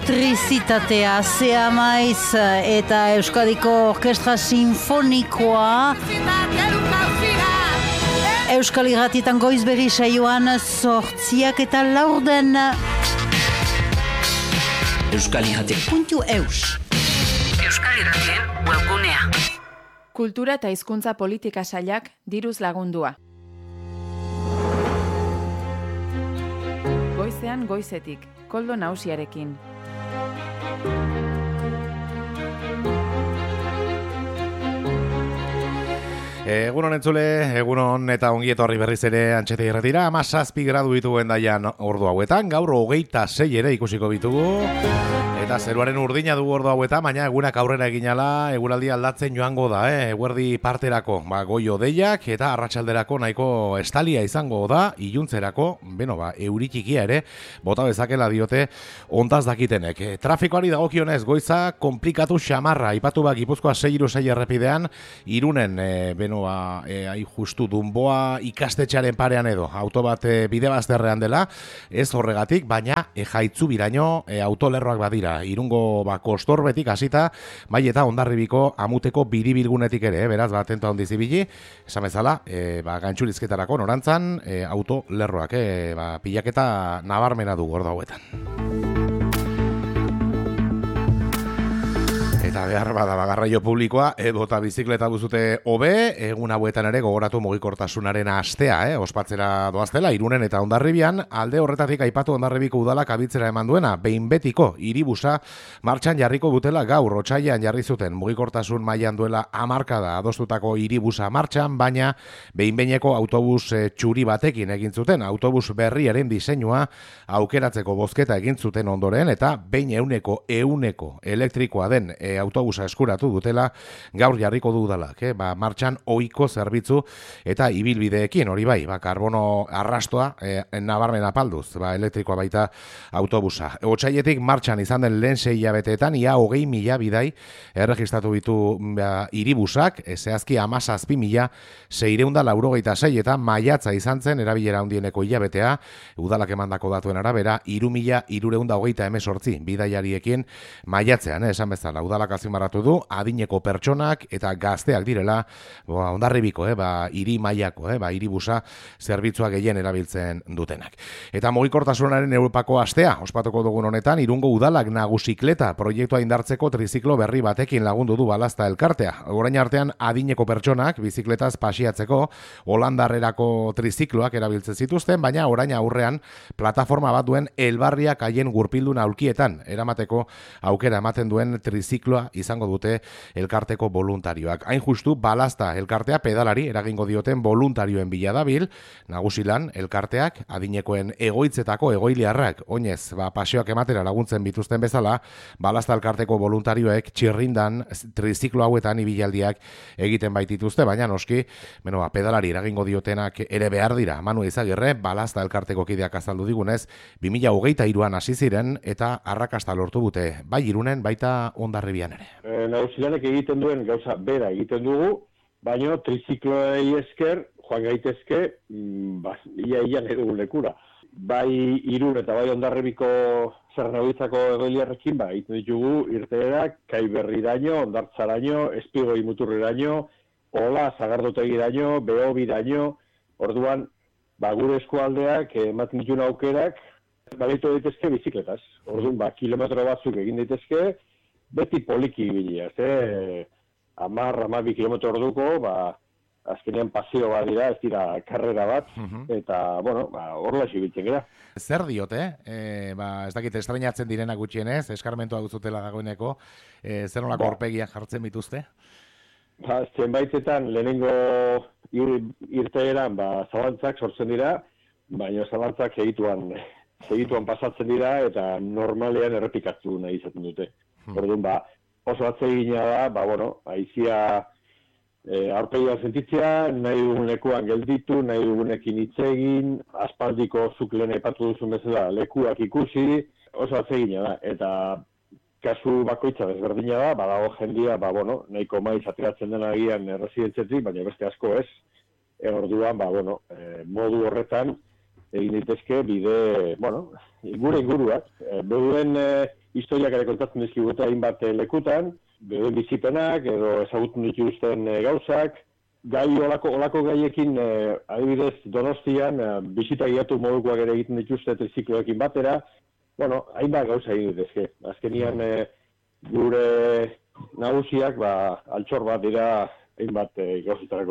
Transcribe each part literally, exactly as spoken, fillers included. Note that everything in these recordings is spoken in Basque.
elektrizitatea, zea maiz eta Euskadiko Orkestra Sinfonikoa. Euskal Irratietan goizberri saioan zortziak eta laurden. Euskal Irratia puntu eus. Euskal Irratien webgunea. Kultura eta hizkuntza politika sailak diruz lagundua. Goizean goizetik, Koldo Nausiarekin. Egunon entzule, egunon eta ongi etorri berriz ere Antxete Irratira, hamazazpi gradu ditu endaian ordu hauetan, gaur hogeita sei ere ikusiko bitugu, eta zeruaren urdina dugu ordu hauetan, baina egunak aurrera eginala, eguraldi aldatzen joango da, eh? Eguerdi parterako, ba, goio deiak, eta arratsalderako nahiko estalia izango da, iluntzerako, beno, ba, euritikia ere, bota bezakela diote, ontaz dakitenek. E, trafikoari dagokionez, goiza, komplikatu xamarra, ipatu ba, Gipuzkoa sei hiru sei errepidean, Irunen, e, beno, Ba, e, ai, justu Dunboa ikastetxearen parean edo auto bat e, bide bazterrean dela, ez horregatik, baina e, jaitzu biraino e, autolerroak badira, Irungo ba, kostorbetik hasita, bai eta Hondarribiko amuteko biribilgunetik ere, eh, beraz, ba, atento handi zibili, esan bezala, e, ba, gantxurizketarako norantzan, e, autolerroak, e, ba, pilaketa nabarmena du gordo hauetan. Eta behar bada garraio publikoa edota bizikleta buzute hobe, egun hauetan ere gogoratu mugikortasunaren astea, eh? Ospatzera doaztela, Irunen eta Hondarribian, alde horretatik aipatu Hondarribiko udalak abitzera eman duena, behin betiko hiribusa martxan jarriko dutela gaur, otsailean jarri zuten mugikortasun mailan duela hamarkada adostutako hiribusa martxan, baina behin-behineko autobus e, txuri batekin egin zuten, autobus berriaren diseinua aukeratzeko bozketa egin zuten ondoren, eta behin euneko euneko elektrikoa den e, autobusa eskuratu dutela gaur jarriko du udalak, eh? Ba, martxan ohiko zerbitzu eta ibilbideekin, hori bai, ba, karbono arrastoa eh, nabarmen apalduz, ba, elektrikoa baita autobusa. Otsailetik martxan izan den lehen sei hilabeteetan ia hogei mila bidai erregistratu ditu ba, hiribusak, e, zehazki hamazazpi mila seiehun eta laurogeita sei eta maiatza izan zen erabilera handieneko hilabetea, udalak emandako datuen arabera, hiru mila hirurehun eta hogeita hemezortzi bidaiariekin maiatzean, eh, esan bezala, udalak azpimarratu du, adineko pertsonak eta gazteak direla, ba, Hondarribiko, eh, ba, hiri mailako, eh, ba, hiribusa zerbitzua gehien erabiltzen dutenak. Eta mugikortasunaren Europako astea, ospatuko dugun honetan, Irungo udalak nagusikleta proiektua indartzeko triziklo berri batekin lagundu du balazta elkartea. Orain artean adineko pertsonak bizikletaz pasiatzeko holandarrerako trizikloak erabiltzen zituzten, baina orain aurrean plataforma bat duen elbarriak haien gurpildun aulkietan eramateko aukera ematen duen triziklo izango dute elkarteko voluntarioak. Hain justu, balazta elkartea pedalari eragingo dioten voluntarioen bila dabil, nagusilan elkarteak adinekoen egoitzetako egoiliarrak, oinez, ba, paseoak ematera laguntzen bituzten bezala, balazta elkarteko voluntarioek txirrindan triziklo hauetan ibilaldiak egiten baitituzte, baina noski, beno, ba, pedalari eragingo diotenak ere behar dira. Manu Izagirre, balazta elkarteko kideak azaldu digunez, bi mila hogeita hiruan hasi ziren eta arrakasta lortu dute, bai Irunen, baita Hondarribian ere. E, Nagusilanek egiten duen gauza bera egiten dugu, baina trizikloei esker joan gaitezke ba, ia ia nahi dugun lekura. Bai Irun eta bai Hondarribiko Zernaguitzako egoiliarrekin ba, egiten ditugu irteerak, Kaiberriraino, Hondartzaraino, Espigoi muturreraino, Ola, Zagardotegiraino, Behobiraino, orduan ba, gure eskualdeak ematen dituen aukerak balitu daitezke bizikletaz. Orduan ba, kilometro batzuk egin daitezke, beti poliki ibilia, eh? Amar, amar bi kilometro orduko, ba, azkenean pasio bat dira, ez dira karrera bat, uh-huh. Eta, bueno, ba, horrela ibiltzen gara. Zer diote, eh? Ba, ez dakit, estreinatzen direnak gutxienez, eskarmentua duzutela dagoeneko, e, zer nolako ba. Horpegiak jartzen bituzte? Ba, zenbaitetan lehenengo ir, irteeran, ba, zalantzak sortzen dira, baina zalantzak segituan, segituan pasatzen dira, eta normalean errepikatu nahi izaten dute. Orduan, ba, oso atsegina da, ba, bueno, aizia e, aurpegia sentitzea, nahi dugun lekuan gelditu, nahi dugunekin hitz egin, aspaldiko zuk lehen aipatu duzun bezala lekuak ikusi, oso atsegina da, eta kasu bakoitza desberdina da, badago jendia, ba, bueno, nahiko maiz ateratzen dena agian erresidentzetik, baina beste asko ez, e, orduan, ba, bueno, e, modu horretan, egin daitezke bide, bueno, gure inguruak. E, Beuden e, historiak ere kontatzen dizkigute hainbat lekutan, beuden bizipenak edo ezagutzen dituzten e, gauzak, gai olako, olako gaiekin, e, adibidez Donostian, e, bisita guiatu modukoak ere egiten dituzte trizikloekin batera, bueno, hainbat gauza egin daitezke. Azkenian e, gure nagusiak, ba, altxor bat dira hainbat e, gauzetarako.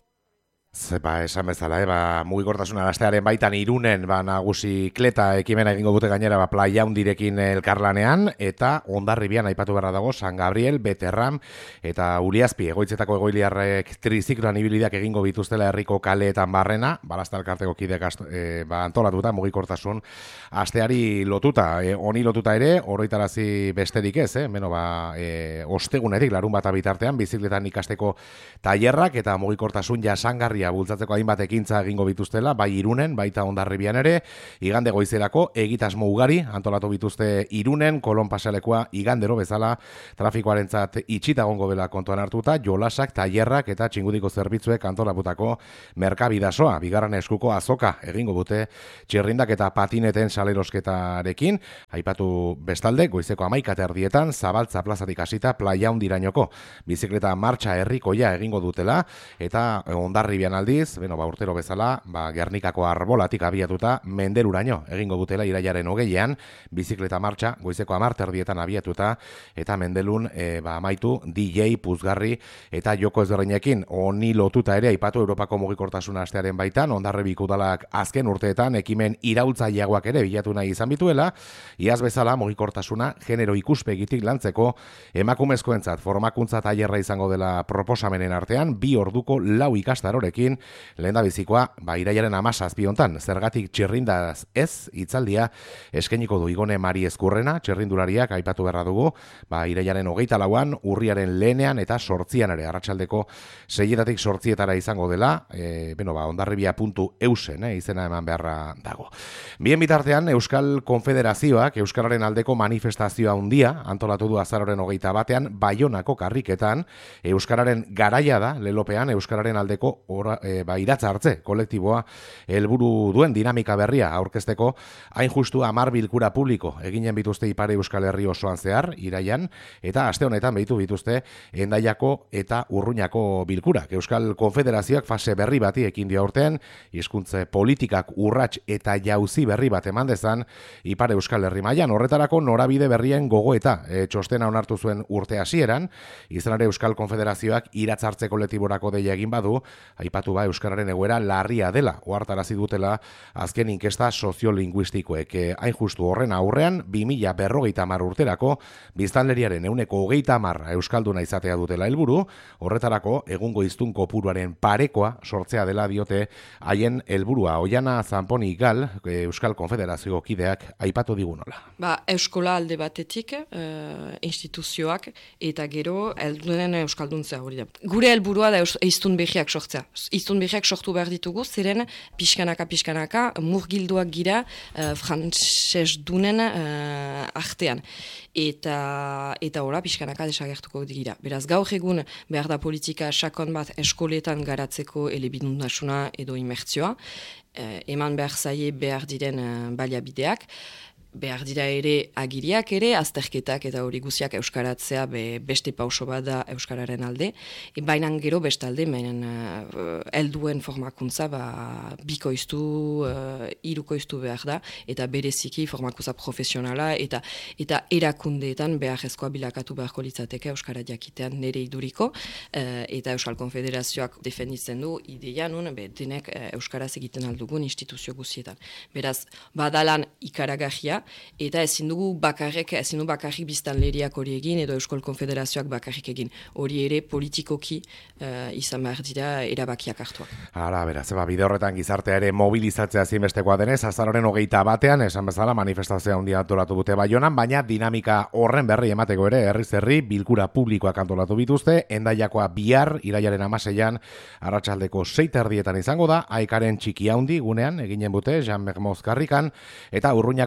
Ba, esan bezala, eh? ba, mugikortasuna astearen baitan Irunen ba, nagusi kleta ekimena egingo dute gainera ba, playa hundirekin elkarlanean, eta Hondarribian aipatu beharra dago San Gabriel, Beterram eta Uliazpi egoitzetako egoiliarrek trizikloan ibiliak egingo bituztela herriko kaleetan barrena, balazta elkarteko kideak e, ba, antolatuta mugikortasun asteari lotuta. E, honi lotuta ere, oroitarazi besterik ez, eh? Beno, ba, e, ostegunetik larun bat bitartean, bizikletan ikasteko tailerrak eta mugikortasun jasangarria bultzatzeko hainbat ekintza egingo bituztela, bai Irunen, baita Hondarribian ere, igande goizerako egitasmo ugari antolatu bituzte Irunen, Kolon pasalekoa igandero bezala trafikoarentzat itxita egongo dela kontuan hartuta, jolasak, tailerrak eta txingudiko zerbitzuek antolatutako merkabidasoa, bigarren eskuko azoka egingo dute txirrindak eta patineten salerosketarekin, aipatu bestalde, goizeko hamaika erdietan, Zabaltza plazatik hasita playa hundirainoko bizikleta martxa herrikoia egingo dutela, eta Hondarribian aldiz, beno, ba, urtero bezala, ba, Gernikako arbolatik abiatuta Mendeluraino egingo dutela irailaren hogeian, bizikleta martxa, goizeko hamar erdietan abiatuta, eta Mendelun e, ba, amaitu D J, puzgarri eta joko ezberdinekin. Honi lotuta ere aipatu Europako mugikortasuna astearen baitan, Hondarribiko udalak azken urteetan ekimen iraultzaileagoak ere bilatu nahi izan bituela, iaz bezala mugikortasuna genero ikuspegitik lantzeko emakumezkoentzat formakuntza tailerra izango dela proposamenen artean, bi orduko lau ikastarorekin, lehendabizikoa, ba, irailaren hamazazpi hontan, zergatik txirrindaz ez, hitzaldia eskainiko du Igone Mari Ezkurrena, txirrindulariak aipatu beharra dugu, ba, irailaren hogeita lauan, urriaren lehenean eta sortzian ere, arratsaldeko seietatik sortzietara izango dela, e, beno, ba, hondarribia puntu eusen, eh, izena eman beharra dago. Bien bitartean, Euskal Konfederazioak Euskararen aldeko manifestazioa handia antolatu du azaroren hogeita batean, Baionako karriketan, Euskararen garaia da, lelopean, Euskararen aldeko ora, e, ba, iratza hartze kolektiboa helburu duen dinamika berria aurkezteko, hain justu hamar bilkura publiko eginen bituzte Ipar Euskal Herri osoan zehar, iraian, eta aste honetan behitu bituzte Hendaiako eta Urruñako bilkurak. Euskal Konfederazioak fase berri bati ekin dio aurten, hizkuntza politikak urrats eta jauzi berri bat eman dezan Ipar Euskal Herri mailan. Horretarako norabide berrien gogoeta e, txostena onartu zuen urte hasieran, izan ere Euskal Konfederazioak iratza hartze kolektiborako deia egin badu, aipatu ba Euskararen egoera larria dela, ohartarazi dutela azken inkesta soziolinguistikoek. E, hain justu horren aurrean, bi mila berrogeita hamar urterako, biztanleriaren ehuneko hogeita hamar euskalduna izatea dutela helburu, horretarako egungo hiztun kopuruaren parekoa sortzea dela diote haien helburua. Oiana Zanponi Gal, Euskal Konfederazio kideak aipatu digunola. Ba, euskola alde batetik, uh, instituzioak, eta gero, heldunen euskalduntzea hori da. Gure helburua da hiztun behiak sortzea. Hiztun behiak sortu behar ditugu, ziren pixkanaka-pixkanaka murgilduak gira uh, frantses dunen uh, artean. Eta eta ora pixkanaka desagertuko gira. Beraz, gaur egun behar da politika sakon bat eskoletan garatzeko elebiduntasuna edo imertzioa, uh, eman behar zaie behar diren uh, baliabideak, behar dira ere agiriak ere, azterketak eta hori guziak euskaratzea be, beste pauso bat da euskararen alde. E, baina gero bestalde, baina uh, helduen formakuntza ba, bikoiztu, uh, irukoiztu behar da, eta bereziki formakuntza profesionala eta eta erakundeetan beharrezkoa bilakatu beharko litzateke euskara jakitean nire iduriko, uh, eta Euskal Konfederazioak defenditzen du ideia nun, be, denek uh, euskaraz egiten aldugun instituzio guzietan. Beraz, badalan ikaragarria, eta ezin dugu bakarrik, ezin dugu bakarrik biztanleriak hori egin, edo Euskal Konfederazioak bakarrik egin. Hori ere politikoki uh, izan behar dira erabakiak hartuak. Hala, beraz, eba, bide horretan gizartea ere mobilizatzea zinbestekoa denez, azaroren hogeita batean, esan bezala manifestazioa handia antolatu dute Baionan, baina dinamika horren berri emateko ere, herriz herri, bilkura publikoak antolatu bituzte, Hendaiakoa bihar, irailaren hamaseian, arratsaldeko sei erdietan izango da, Aekaren txiki handi gunean, eginen bute, Jean Mermoz karrikan, eta Urruñako aldiz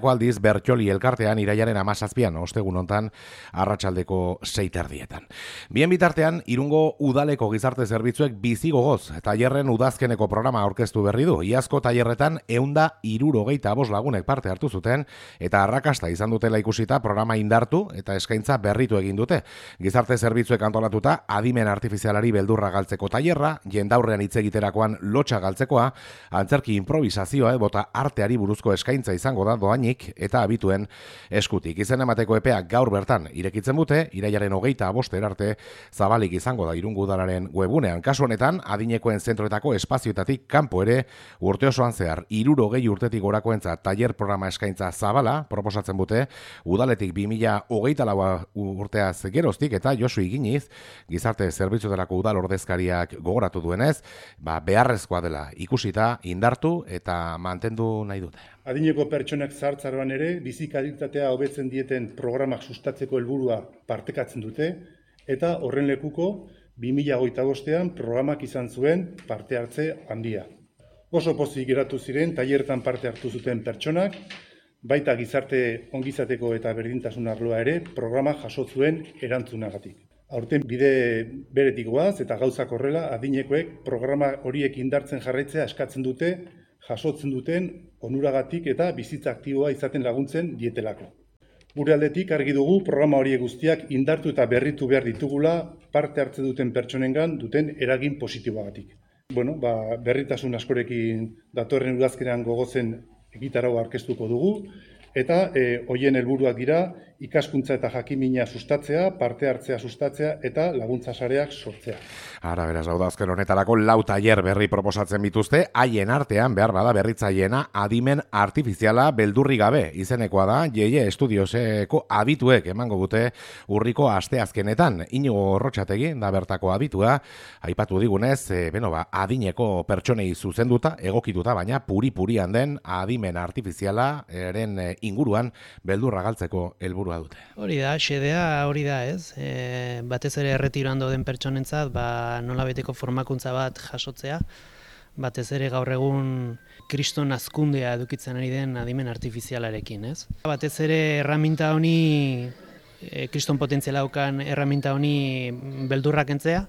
Bertxoli elkartean irailaren hamazazpian, ostegun hontan arratsaldeko sei terdietan. Bien bitartean, Irungo udaleko gizarte zerbitzuek bizi gogoz tailerren udazkeneko programa aurkeztu berri du. Iazko tailerretan ehunda hirurogeita bost lagunek parte hartu zuten eta arrakasta izan dutela ikusita programa indartu eta eskaintza berritu egin dute. Gizarte zerbitzuek antolatuta adimen artifizialari beldurra galtzeko tailerra, jendaurrean hitz egiterakoan lotxa galtzekoa, antzerki improvisazioa edota arteari buruzko eskaintza izango da doainik eta abituen eskutik. Izen emateko epea gaur bertan irekitzen dute, irailaren hogeita boster arte zabalik izango da Irungo udalaren webunean. Kasu honetan, adinekoen zentroetako espazioetatik kanpo ere urte osoan zehar hirurogei urtetik gorakoentzat tailer programa eskaintza zabala proposatzen dute, udaletik bi mila hogeita lau urteaz geroztik eta Josu Iginiz, gizarte zerbitzuetarako udal ordezkariak gogoratu duenez, ba, beharrezkoa dela ikusita, indartu eta mantendu nahi dute. Adineko pertsonak zahartzaroan ere, bizi kalitatea hobetzen dieten programak sustatzeko helburua partekatzen dute, eta horren lekuko bi mila hogeita bostean programak izan zuen parte hartze handia. Oso pozik geratu ziren tailertan parte hartu zuten pertsonak, baita gizarte ongizateko eta berdintasun arloa ere programa jaso zuen erantzunagatik. Aurten bide beretik goaz eta gauzak horrela adinekoek programa horiek indartzen jarraitzea eskatzen dute, jasotzen duten onuragatik eta bizitza aktiboa izaten laguntzen dietelako. Gure aldetik argi dugu programa horiek guztiak indartu eta berritu behar ditugula parte hartze duten pertsonengan duten eragin positiboagatik. Bueno, ba, berritasun askorekin datorren udazkenean gogozen egitarau aurkeztuko dugu, eta e, hoien helburuak dira ikaskuntza eta jakimina sustatzea, parte hartzea sustatzea eta laguntza sareak sortzea. Ara, beraz, udazken honetarako lau tailer berri proposatzen bituzte, haien artean behar bada berritzaileena adimen artifiziala beldurri gabe izenekoa da, Jeie Estudioseko abituek emango dute urriko asteazkenetan. Inigo Orrotxategi da bertako abitua, aipatu digunez, e, beno ba, adineko pertsonei zuzenduta, egokituta, baina puri-purian den adimen artifiziala eren inguruan beldurra galtzeko helburua dute. Hori da, xedea hori da ez, e, batez ere erretiroan dauden pertsonentzat, ba, nola beteko formakuntza bat jasotzea, batez ere gaur egun kriston hazkundea edukitzen ari den adimen artifizialarekin, ez? Batez ere erraminta honi, e, kriston potentziala daukan erraminta honi beldurra kentzea,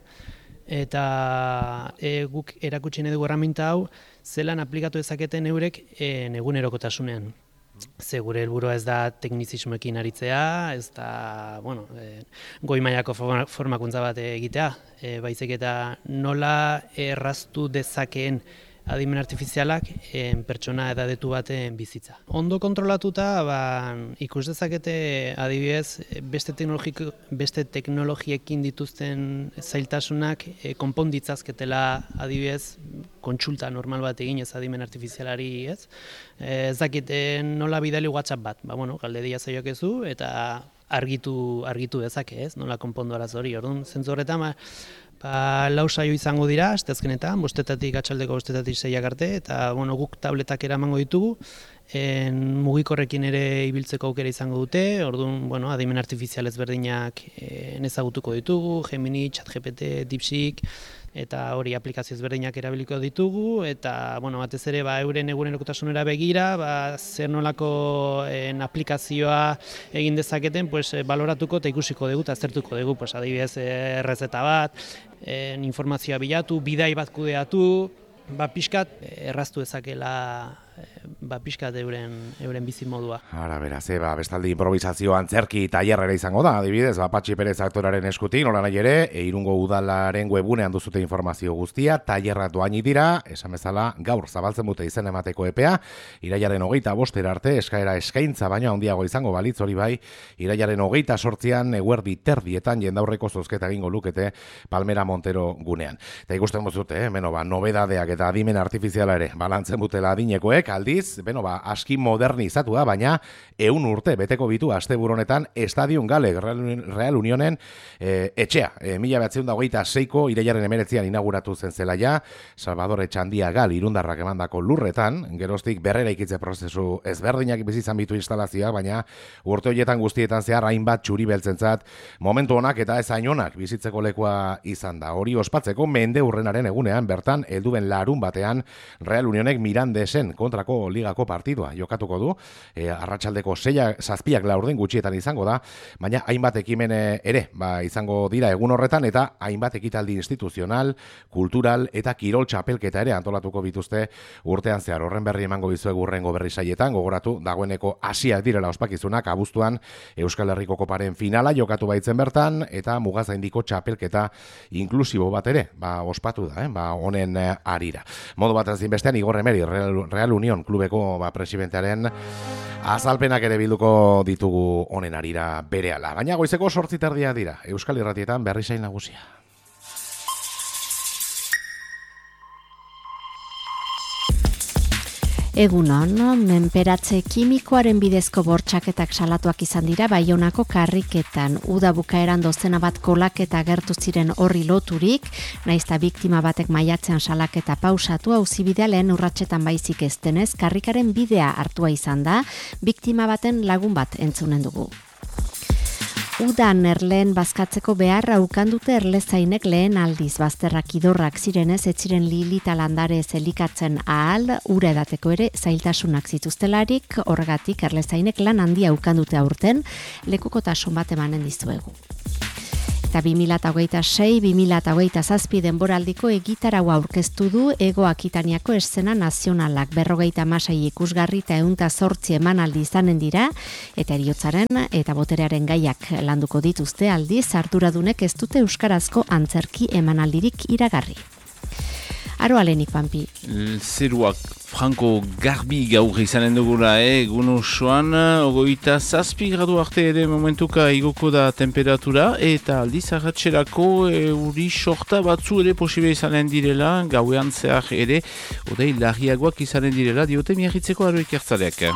eta e, guk erakutsi nahi dugu erraminta hau zelan aplikatu dezaketen eurek e, egunerokotasunean. Ze gure helburua ez da teknizismoekin aritzea, ez da, bueno, e, goi mailako formakuntza bat egitea, e, baizik eta nola erraztu dezakeen adimen artifizialak e, pertsona edadetu baten bizitza. Ondo kontrolatuta, ba, ikus dezakete adibidez beste, beste teknologiekin dituzten zailtasunak e, konponditzazketela adibidez kontsulta normal bat egin ez adimen artifizialari, ez? Ez dakite nola bidali WhatsApp bat, ba, bueno, galdedia zaiokezu eta argitu, argitu dezake, ez? Nola konpondu araz hori, orduan, zentzu horretan, ba, ba, lau saio izango dira, astezkenetan, bostetatik atxaldeko bostetatik seiak arte, eta bueno, guk tabletak eramango ditugu, en, mugikorrekin ere ibiltzeko aukera izango dute, orduan, bueno, adimen artifizial ezberdinak en, ezagutuko ditugu, Gemini, ChatGPT, DeepSeek, eta hori aplikazio ezberdinak erabiliko ditugu, eta bueno, batez ere ba, euren egunerokotasunera begira, ba, zer nolako en, aplikazioa egin dezaketen, pues, baloratuko eta ikusiko dugu eta aztertuko dugu, pues, adibidez errezeta bat, en, informazioa bilatu, bidai bat kudeatu, ba, pixkat erraztu dezakela ba, pixkat euren, euren bizi modua. Ara, beraz, e, ba, bestaldi improvisazio antzerki tailerrera izango da, adibidez, ba, Patxi Perez aktoraren eskutik, nola nahi ere, e, Irungo udalaren webunean duzute informazio guztia, tailerra doainik dira, esan bezala, gaur zabaltzen dute izen emateko epea, irailaren hogeita bostera arte, eskaera eskaintza baino handiago izango balitz hori bai, irailaren hogeita sortzian, eguerdi terdietan jendaurreko zozketa egingo lukete Palmera Montero gunean. Eta ikusten bozute, eh, beno, ba, nobedadeak eta adimen artifiziala ere, balantzen dutela adinekoek, aldiz, beno, ba, aski modernizatu da, baina ehun urte beteko bitu asteburu honetan Estadion Galeg Real Unionen e, etxea. E, mila behatziehun eta hogeita seiko irailaren hemeretzian inauguratu zen zelaia, Salvador Etxandia Gal irundarrak emandako lurretan, geroztik berrera ikitze prozesu ezberdinak bizizan bitu instalazioak, baina urte horietan guztietan zehar hainbat txuri beltzentzat momentu honak eta ez hain onak bizitzeko lekua izan da. Hori ospatzeko mende urrenaren egunean bertan helduen larun batean Real Unionek Mirandesen kontrako ligako partidua jokatuko du, e, arratsaldeko seia, zazpiak laurden gutxietan izango da, baina hainbat ekimen ere ba, izango dira egun horretan, eta hainbat ekitaldi instituzional, kultural eta kirol txapelketa ere antolatuko bituzte urtean zehar. Horren berri emango bizuegu hurrengo berri saietan, gogoratu dagoeneko hasiak direla ospakizunak, abuztuan Euskal Herriko koparen finala jokatu baitzen bertan, eta mugazaindiko txapelketa inklusibo bat ere, ba, ospatu da, eh? ba, honen arira. Modu bat ezin bestean, Igor Emeri, Real, Real Union klubeko ba, presidentearen azalpenak ere bilduko ditugu honen arira berehala. Baina goizeko sortzi terdia dira, Euskal Irratietan berri sail nagusia. Egunon, menperatze kimikoaren bidezko bortxaketak salatuak izan dira Baionako karriketan. Uda bukaeran dozena bat kolaketa gertu ziren horri loturik, naizta biktima batek maiatzean salaketa pausatu, auzibidea lehen urratsetan baizik ez denez, karrikaren bidea hartua izan da, biktima baten lagun bat entzunen dugu. Udan erleen bazkatzeko beharra ukandute erlezainek lehen aldiz bazterrak idorrak zirenez, etziren lilita landare zelikatzen ahal, ura edateko ere zailtasunak zituztelarik, horregatik erlezainek lan handia ukandute aurten, lekukotasun bat emanen dizuegu. Eta bi mila hogeita sei bi mila hogeita zazpi denboraldiko egitaraua aurkeztu du Hego Akitaniako eszena nazionalak. Berrogeita hamasei ikusgarri eta ehunta zortzi emanaldi izanen dira, eta heriotzaren eta boterearen gaiak landuko dituzte, aldiz arduradunek ez dute euskarazko antzerki emanaldirik iragarri. Aro alenik, Pampi. Zeruak franko garbi gaur izanen dugula, eh? Egun osoan, ogoita zazpi gradu arte ere momentuka igoko da temperatura, eta aldiz arratxerako euri sorta batzu ere posible izanen direla, gauean zehar ere, odei larriagoak izanen direla, diote miarritzeko aro ikertzaleak.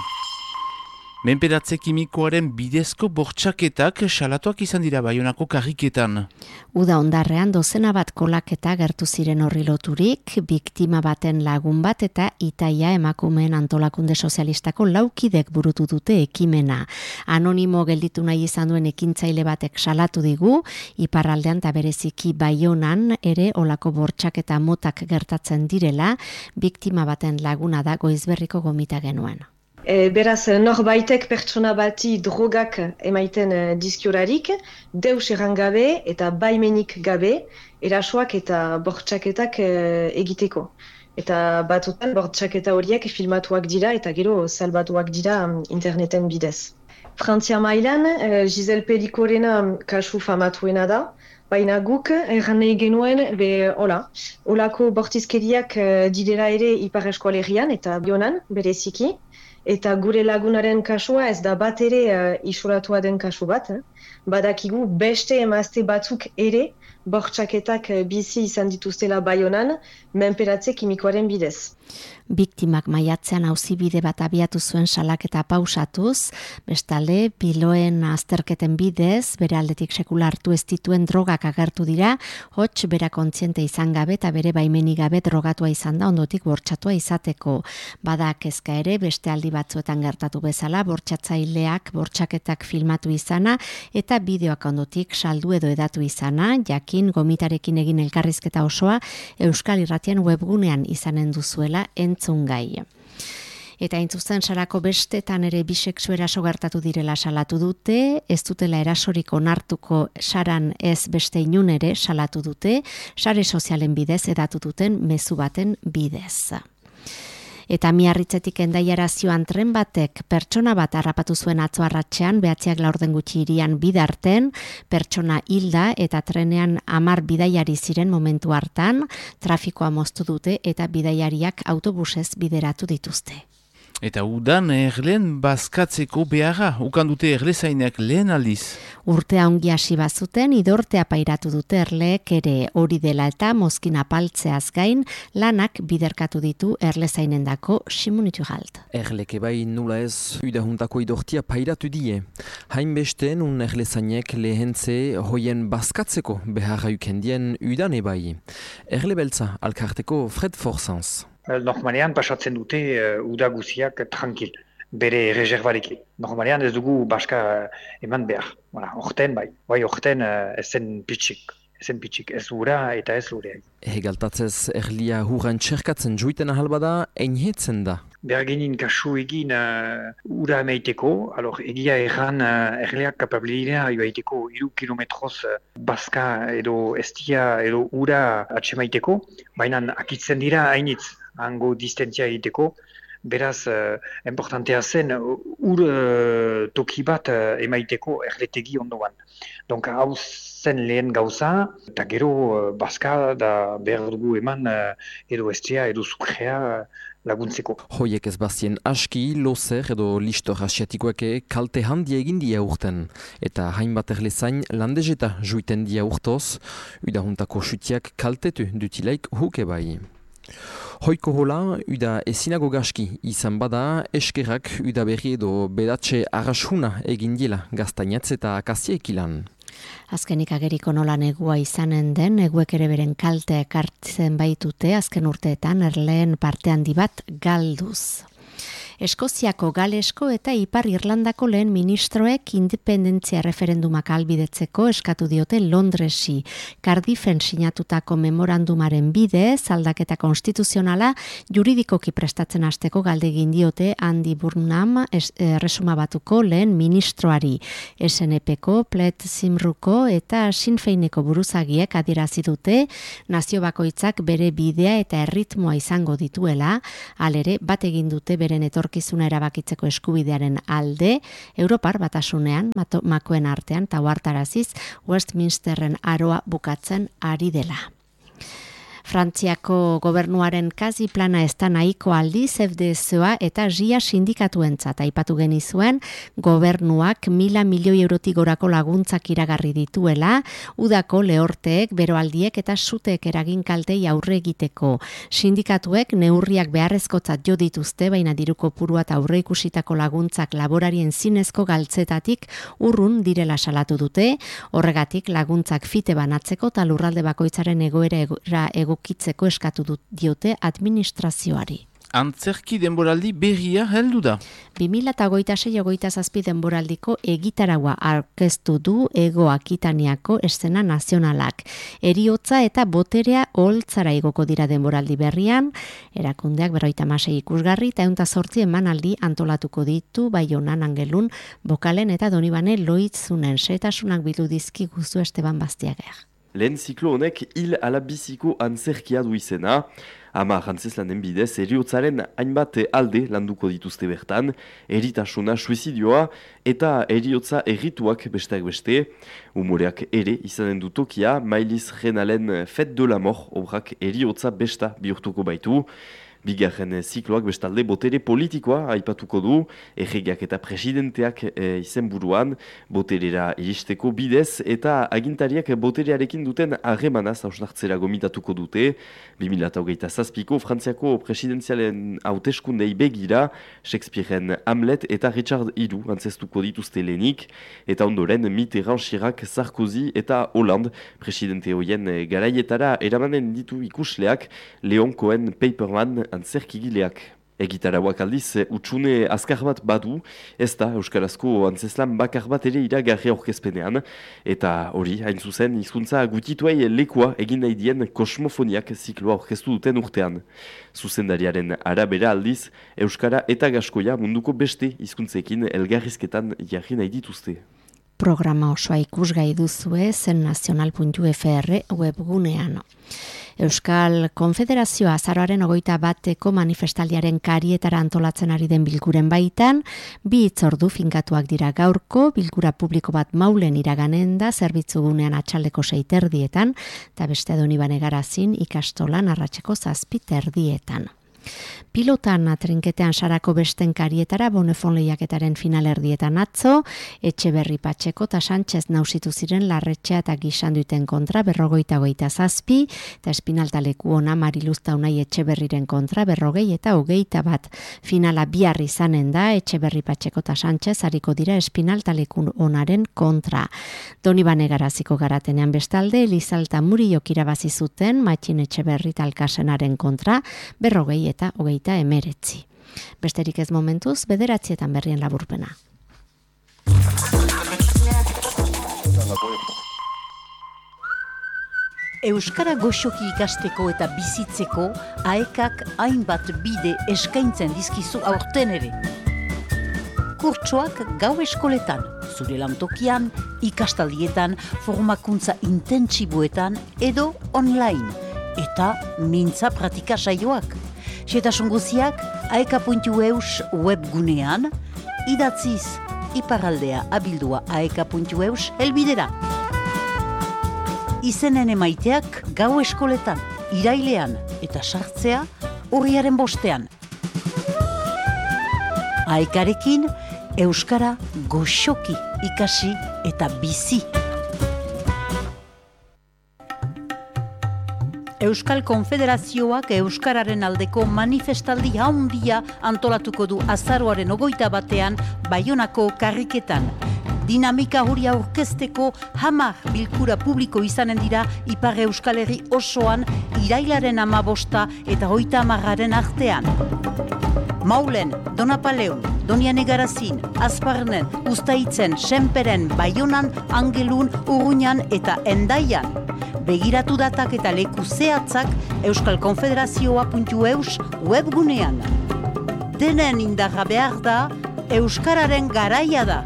Menperatze kimikoaren bidezko bortxaketak salatuak izan dira Baionako karriketan. Uda ondarrean dozena bat kolaketa gertu ziren horri loturik, biktima baten lagun bat eta Itaia emakumeen antolakunde sozialistako laukidek burutu dute ekimena. Anonimo gelditu nahi izan duen ekintzaile batek salatu digu, iparraldean eta bereziki Baionan ere olako bortxaketa motak gertatzen direla, biktima baten laguna da Goizberriko gomita genuen. E, beraz, norbaitek pertsona bati drogak emaiten e, dizkiorarik, deus errangabe eta baimenik gabe, erasoak eta bortxaketak e, egiteko. Eta batutan bortxaketa horiek filmatuak dira eta gero salbatuak dira interneten bidez. Frantzia mailan, e, Giselle Pelikorena kasu famatuena da, baina guk erran nahi genuen, be, hola, holako bortizkeriak e, direla ere Ipar Eskualerian eta Baionan bereziki, eta gure lagunaren kasua ez da bat ere uh, isolatua den kasu bat. Eh? Badakigu beste emazte batzuk ere bortxaketak uh, bizi izan dituztela Baionan, menperatze kimikoaren bidez. Biktimak maiatzean auzibide bat abiatu zuen salaketa pausatuz, bestalde piloen azterketen bidez, bere aldetik sekula hartu ez dituen drogak agertu dira, hots bera kontziente izan gabe eta bere baimenik gabe drogatua izan da ondotik bortxatua izateko. Bada kezka ere beste aldi batzuetan gertatu bezala, bortxatzaileak bortxaketak filmatu izana eta bideoak ondotik saldu edo edatu izana, jakin gomitarekin egin elkarrizketa osoa Euskal Irratian webgunean izanen duzuela entzun gai. Eta intzuzen sarako bestetan ere bisexu eraso gertatu direla salatu dute, ez dutela erasorik onartuko saran ez beste inun ere salatu dute, sare sozialen bidez edatu duten mezu baten bidez. Eta Miarritzetik Hendaiara zioan tren batek pertsona bat harrapatu zuen atzo arratsean, behatziak laurden gutxi hirian bidarten, pertsona hilda eta trenean hamar bidaiari ziren momentu hartan, trafikoa moztu dute eta bidaiariak autobusez bideratu dituzte. Eta udan erleen bazkatzeko beharra, ukandute erlezainak lehen aldiz. Urtea ongi hasi bazuten, idortea pairatu dute erleek ere hori dela eta mozkin apaltzeaz gain, lanak biderkatu ditu erlezainendako Simonitu Galt. Erleke bai nula ez udahuntako idortia pairatu die. Hainbesteen un erlezainek lehentze hoien bazkatzeko beharra ukendien udan ebai. Erle beltza, alkarteko Fred Forsans. Normalean pasatzen dute uh, uda guziak tranquil, bere reservarekin. Normalean ez dugu baska eman behar. Voilà, orten bai, bai orten uh, ezen pitxik, ezen pitxik, ez ura eta ez ureak. Hegaltatzez erlia hurran txerkatzen juiten ahalbada, einhetzen da. behar genin kasu egin uh, ura emaiteko, alor egia erran uh, erleak kapabilidea ibaiteko iru kilometroz uh, bazka edo estia edo ura atsemaiteko, baina akitzen dira hainitz hango distentzia egiteko, beraz, uh, importantea zen ur uh, toki bat uh, emaiteko erletegi ondoan. Donc, hau zen lehen gauza, eta gero uh, bazka da behar dugu eman uh, edo estia edo sukrea uh, laguntzeko. Hoiek ez bazien aski, lozer edo listor asiatikoak kalte handi egin dia urten. Eta hainbat erlezain landezeta juiten dia urtoz, udahuntako sutiak kaltetu dutilaik huke bai. Hoiko hola, uda ezinago gaski izan bada, eskerrak uda berri edo bedatxe arrasuna egin diela gaztainatz eta akazieek ilan. Azkenik ageriko nola negua izanen den, neguek ere beren kalte ekartzen baitute, azken urteetan erleen parte handi bat galduz. Eskoziako, Galesko eta Ipar Irlandako lehen ministroek independentzia referendumak albidetzeko eskatu diote Londresi. Cardiffen sinatutako memorandumaren bidez, aldaketa konstituzionala juridikoki prestatzen hasteko galdegin diote Andy Burnham erresuma batuko lehen ministroari. S N Pko, Plet Simruko eta Sinn Feineko buruzagiek adierazi dute nazio bakoitzak bere bidea eta erritmoa izango dituela, halere bat egin dute beren etorkizuna erabakitzeko eskubidearen alde, Europar batasunean, makoen artean, eta huartaraziz, Westminsterren aroa bukatzen ari dela. Frantziako gobernuaren kazi plana ez da nahiko aldiz F D S-a eta G I A sindikatuentzat aipatu genizuen gobernuak mila milioi eurotik gorako laguntzak iragarri dituela, udako lehorteek, beroaldiek eta suteek eragin kaltei aurre egiteko. Sindikatuek neurriak beharrezkotzat jo dituzte, baina diru kopurua eta aurre ikusitako laguntzak laborarien zinezko galtzetatik urrun direla salatu dute, horregatik laguntzak fite banatzeko eta lurralde bakoitzaren egoera ego egokitzeko eskatu diote administrazioari. Antzerki denboraldi berria heldu da. bi mila hogeita sei hogeita zazpi denboraldiko egitaragua aurkeztu du Hego Akitaniako eszena nazionalak. Heriotza eta boterea oholtzara igoko dira denboraldi berrian, erakundeak berrogeita hamasei ikusgarri eta ehun eta zortzi emanaldi antolatuko ditu Baionan Angelun, Bokalen eta Donibane Loitzunen setasunak bildu dizkiguzu Esteban Bastiager. Lehen ziklo honek hil ala biziko antzerkia du izena. Ama jantzeslanen bidez, heriotzaren hainbat alde landuko dituzte bertan, eritasuna suizidioa eta eriotza errituak besteak beste. Humoreak ere izanen du tokia, Mailiz Renalen Fête de la Mort obrak eriotza besta bihurtuko baitu. Bigarren zikloak bestalde botere politikoa aipatuko du, erregeak eta presidenteak e, izen buruan, boterera iristeko bidez eta agintariak boterearekin duten harremanaz hausnartzera gomitatuko dute. bi mila hogeita zazpiko Frantziako presidenzialen hauteskundei begira, Shakespearen Hamlet eta Richard hiru antzestuko dituzte lehenik, eta ondoren Mitterrand, Chirac, Sarkozy eta Hollande presidente hoien garaietara eramanen ditu ikusleak Leon Cohen Paperman antzerkigileak. Egitarauak aldiz, utxune azkar bat badu, ez da euskarazko antzeslan bakar bat ere iragarri aurkezpenean, eta hori, hain zuzen, hizkuntza gutituei lekua egin nahi dien kosmofoniak zikloa aurkeztu duten urtean. Zuzendariaren arabera aldiz, euskara eta gaskoia munduko beste hizkuntzekin elgarrizketan jarri nahi dituzte. Programa osoa ikusgai duzue zen nazional puntu f r webgunean. Euskal Konfederazioa azaroaren hogeita bateko manifestaldiaren karietara antolatzen ari den bilkuren baitan, bi hitzordu finkatuak dira gaurko, bilkura publiko bat Maulen iraganen da, zerbitzugunean atxaldeko sei terdietan, eta beste Donibane Garazin ikastolan arratseko zazpi terdietan. Pilotan atrinketean sarako besten karietara Bonefon lehiaketaren final erdietan atzo, Etxeberri Patxeko eta Sánchez nausitu ziren Larretxea eta Gisanduiten kontra berrogeita hogeita zazpi, eta Espinaltaleku ona Mariluzta Unai Etxeberriren kontra berrogei eta hogeita bat. Finala bihar izanen da, Etxeberri Patxeko eta Sánchez hariko dira Espinaltaleku onaren kontra. Donibane Garaziko garatenean bestalde, Elizalta Muriok irabazi zuten Matxin Etxeberri Talkasenaren kontra berrogei eta hogeita emeretzi. Besterik ez momentuz, bederatzietan berrien laburpena. Euskara goxoki ikasteko eta bizitzeko aekak hainbat bide eskaintzen dizkizu aurten ere. Kurtsoak gau eskoletan, zure lantokian, ikastaldietan, formakuntza intentsiboetan edo online, eta mintza pratika saioak. Xetasun guziak aeka puntu eus webgunean, idatziz iparaldea abildua aeka puntu eus helbidera. Izenen emaiteak gau eskoletan, irailean eta sartzea urriaren bostean. Aekarekin Euskara goxoki ikasi eta bizi. Euskal Konfederazioak Euskararen aldeko manifestaldi handia antolatuko du azaroaren ogoita batean Baionako karriketan. Dinamika hori aurkezteko hamar bilkura publiko izanen dira Ipar Euskal Herri osoan irailaren hamabosta eta hogeita hamararen artean. Maulen, Donapaleun, Doniane Garazin, Azparnen, Uztaitzen, Senperen, Baionan, Angelun, Urruñan eta Endaian. Begiratu datak eta leku zehatzak euskal konfederazioa puntu eus webgunean. Denen indarra behar da, Euskararen garaia da.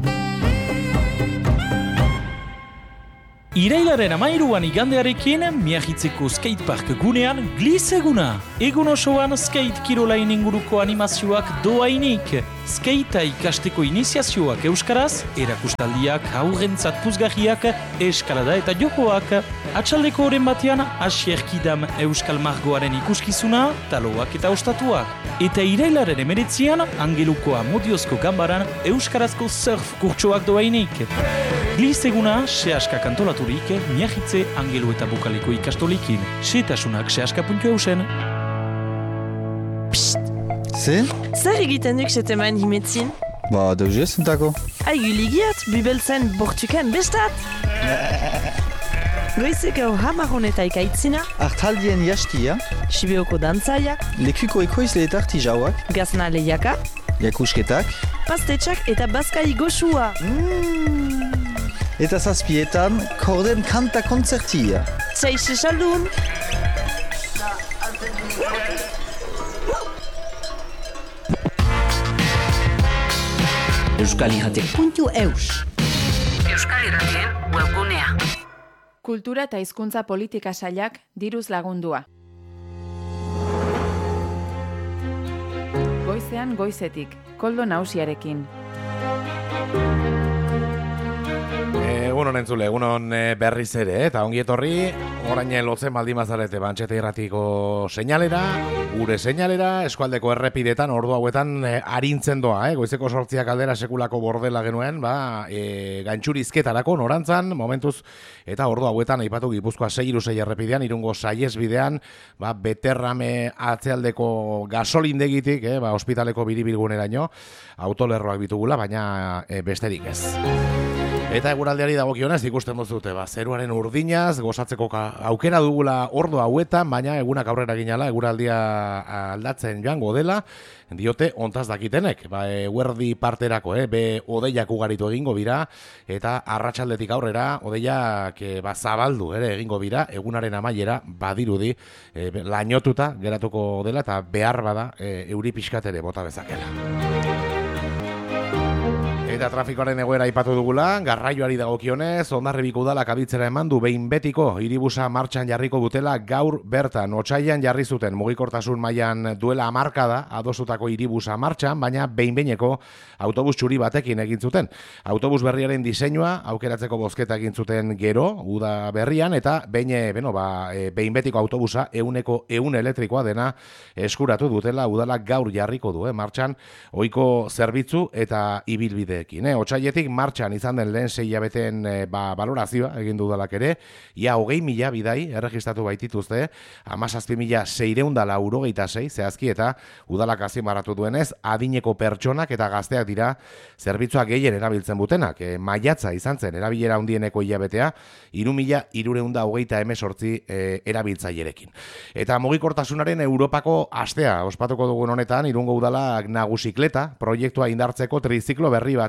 Irailaren amairuan igandearekin, Miagitzeko skatepark gunean gliz eguna. Egun osoan skate kirolain inguruko animazioak doainik. Skatea ikasteko iniziazioak euskaraz, erakustaldiak, aurrentzat puzgarriak, eskalada eta jokoak. Atxaldeko horren batean, Asierkidam euskal margoaren ikuskizuna, taloak eta ostatuak. Eta irailaren emeretzian, Angeluko Amodiozko gambaran euskarazko surf kurtsoak doainik. Gliz eguna, sehaskak antolaturik, Miagitze, Angelu eta Bukaleko ikastolikin. Setasunak sehaska puntu eusen. Ze? Zer egiten duk seteman himetzin? Ba, dauz ez entako. Aigu ligiat, bibeltzen bortuken bestat! Goizeko hamaron eta ikaitzina. Artaldien jastia. Sibeoko dantzaiak. Lekuko ekoizle eta artijauak. Gazna lehiaka. Jakusketak. Pastetxak eta bazkai goxua. Mm. Eta zazpietan, korden kanta kontzertia. Txaixe saldun! Euskal Irratik puntu eus. Euskal Irratien webgunea. Kultura eta hizkuntza politika sailak diruz lagundua. Goizean goizetik, Koldo Nausiarekin. Egunon entzule, egunon berriz ere, eta ongi etorri, orain lotzen baldimazarete bantxete irratiko seinalera, gure seinalera, eskualdeko errepidetan, ordu hauetan arintzen doa, eh? Goizeko sortziak aldera sekulako bordela genuen, ba, e, gaintxurizketarako norantzan, momentuz, eta ordu hauetan aipatu Gipuzkoa sei hiru sei errepidean, Irungo saiesbidean, ba, beterrame atzealdeko gasolindegitik, eh? Ba, ospitaleko biribilguneraino, autolerroak bitugula, baina e, besterik ez. Eta eguraldiari dagokionez ikusten duzute, ba, zeruaren urdinaz, gozatzeko aukera dugula ordu hauetan, baina egunak aurrera ginala, eguraldia aldatzen joango dela, diote ontaz dakitenek, ba, eguerdi parterako, eh, be odeiak ugaritu egingo bira, eta arratsaldetik aurrera, odeiak e, ba, zabaldu ere egingo bira, egunaren amaiera badirudi, e, lainotuta geratuko dela, eta behar bada e, euri pixkat ere bota bezakela. Eta trafikoaren egoera aipatu dugula, garraioari dagokionez, Hondarribiko udalak aditzera eman du behin betiko hiribusa martxan jarriko dutela gaur bertan. Otsailean jarri zuten mugikortasun mailan duela hamarkada adosutako hiribusa martxan, baina behin-behineko autobus txuri batekin egin zuten. Autobus berriaren diseinua aukeratzeko bozketa egin zuten gero, uda berrian, eta behin, beno, ba, behin betiko autobusa euneko eun elektrikoa dena eskuratu dutela udalak gaur jarriko du, eh, martxan, ohiko zerbitzu eta ibilbide. Eh? Otsailetik martxan izan den lehen sei hilabeten e, ba, balorazioa egin dudalak ere, ia hogei mila bidai erregistratu baitituzte, hamazazpi mila seiehun eta laurogeita sei zehazki, eta udalak azpimarratu duenez, adineko pertsonak eta gazteak dira zerbitzuak gehien erabiltzen butenak. E, maiatza izan zen erabilera handieneko hilabetea, hiru mila hirurehun eta hogeita hemezortzi e, erabiltzailerekin. Eta mugikortasunaren Europako astea ospatuko dugun honetan, Irungo udalak nagusikleta proiektua indartzeko triziklo berri bat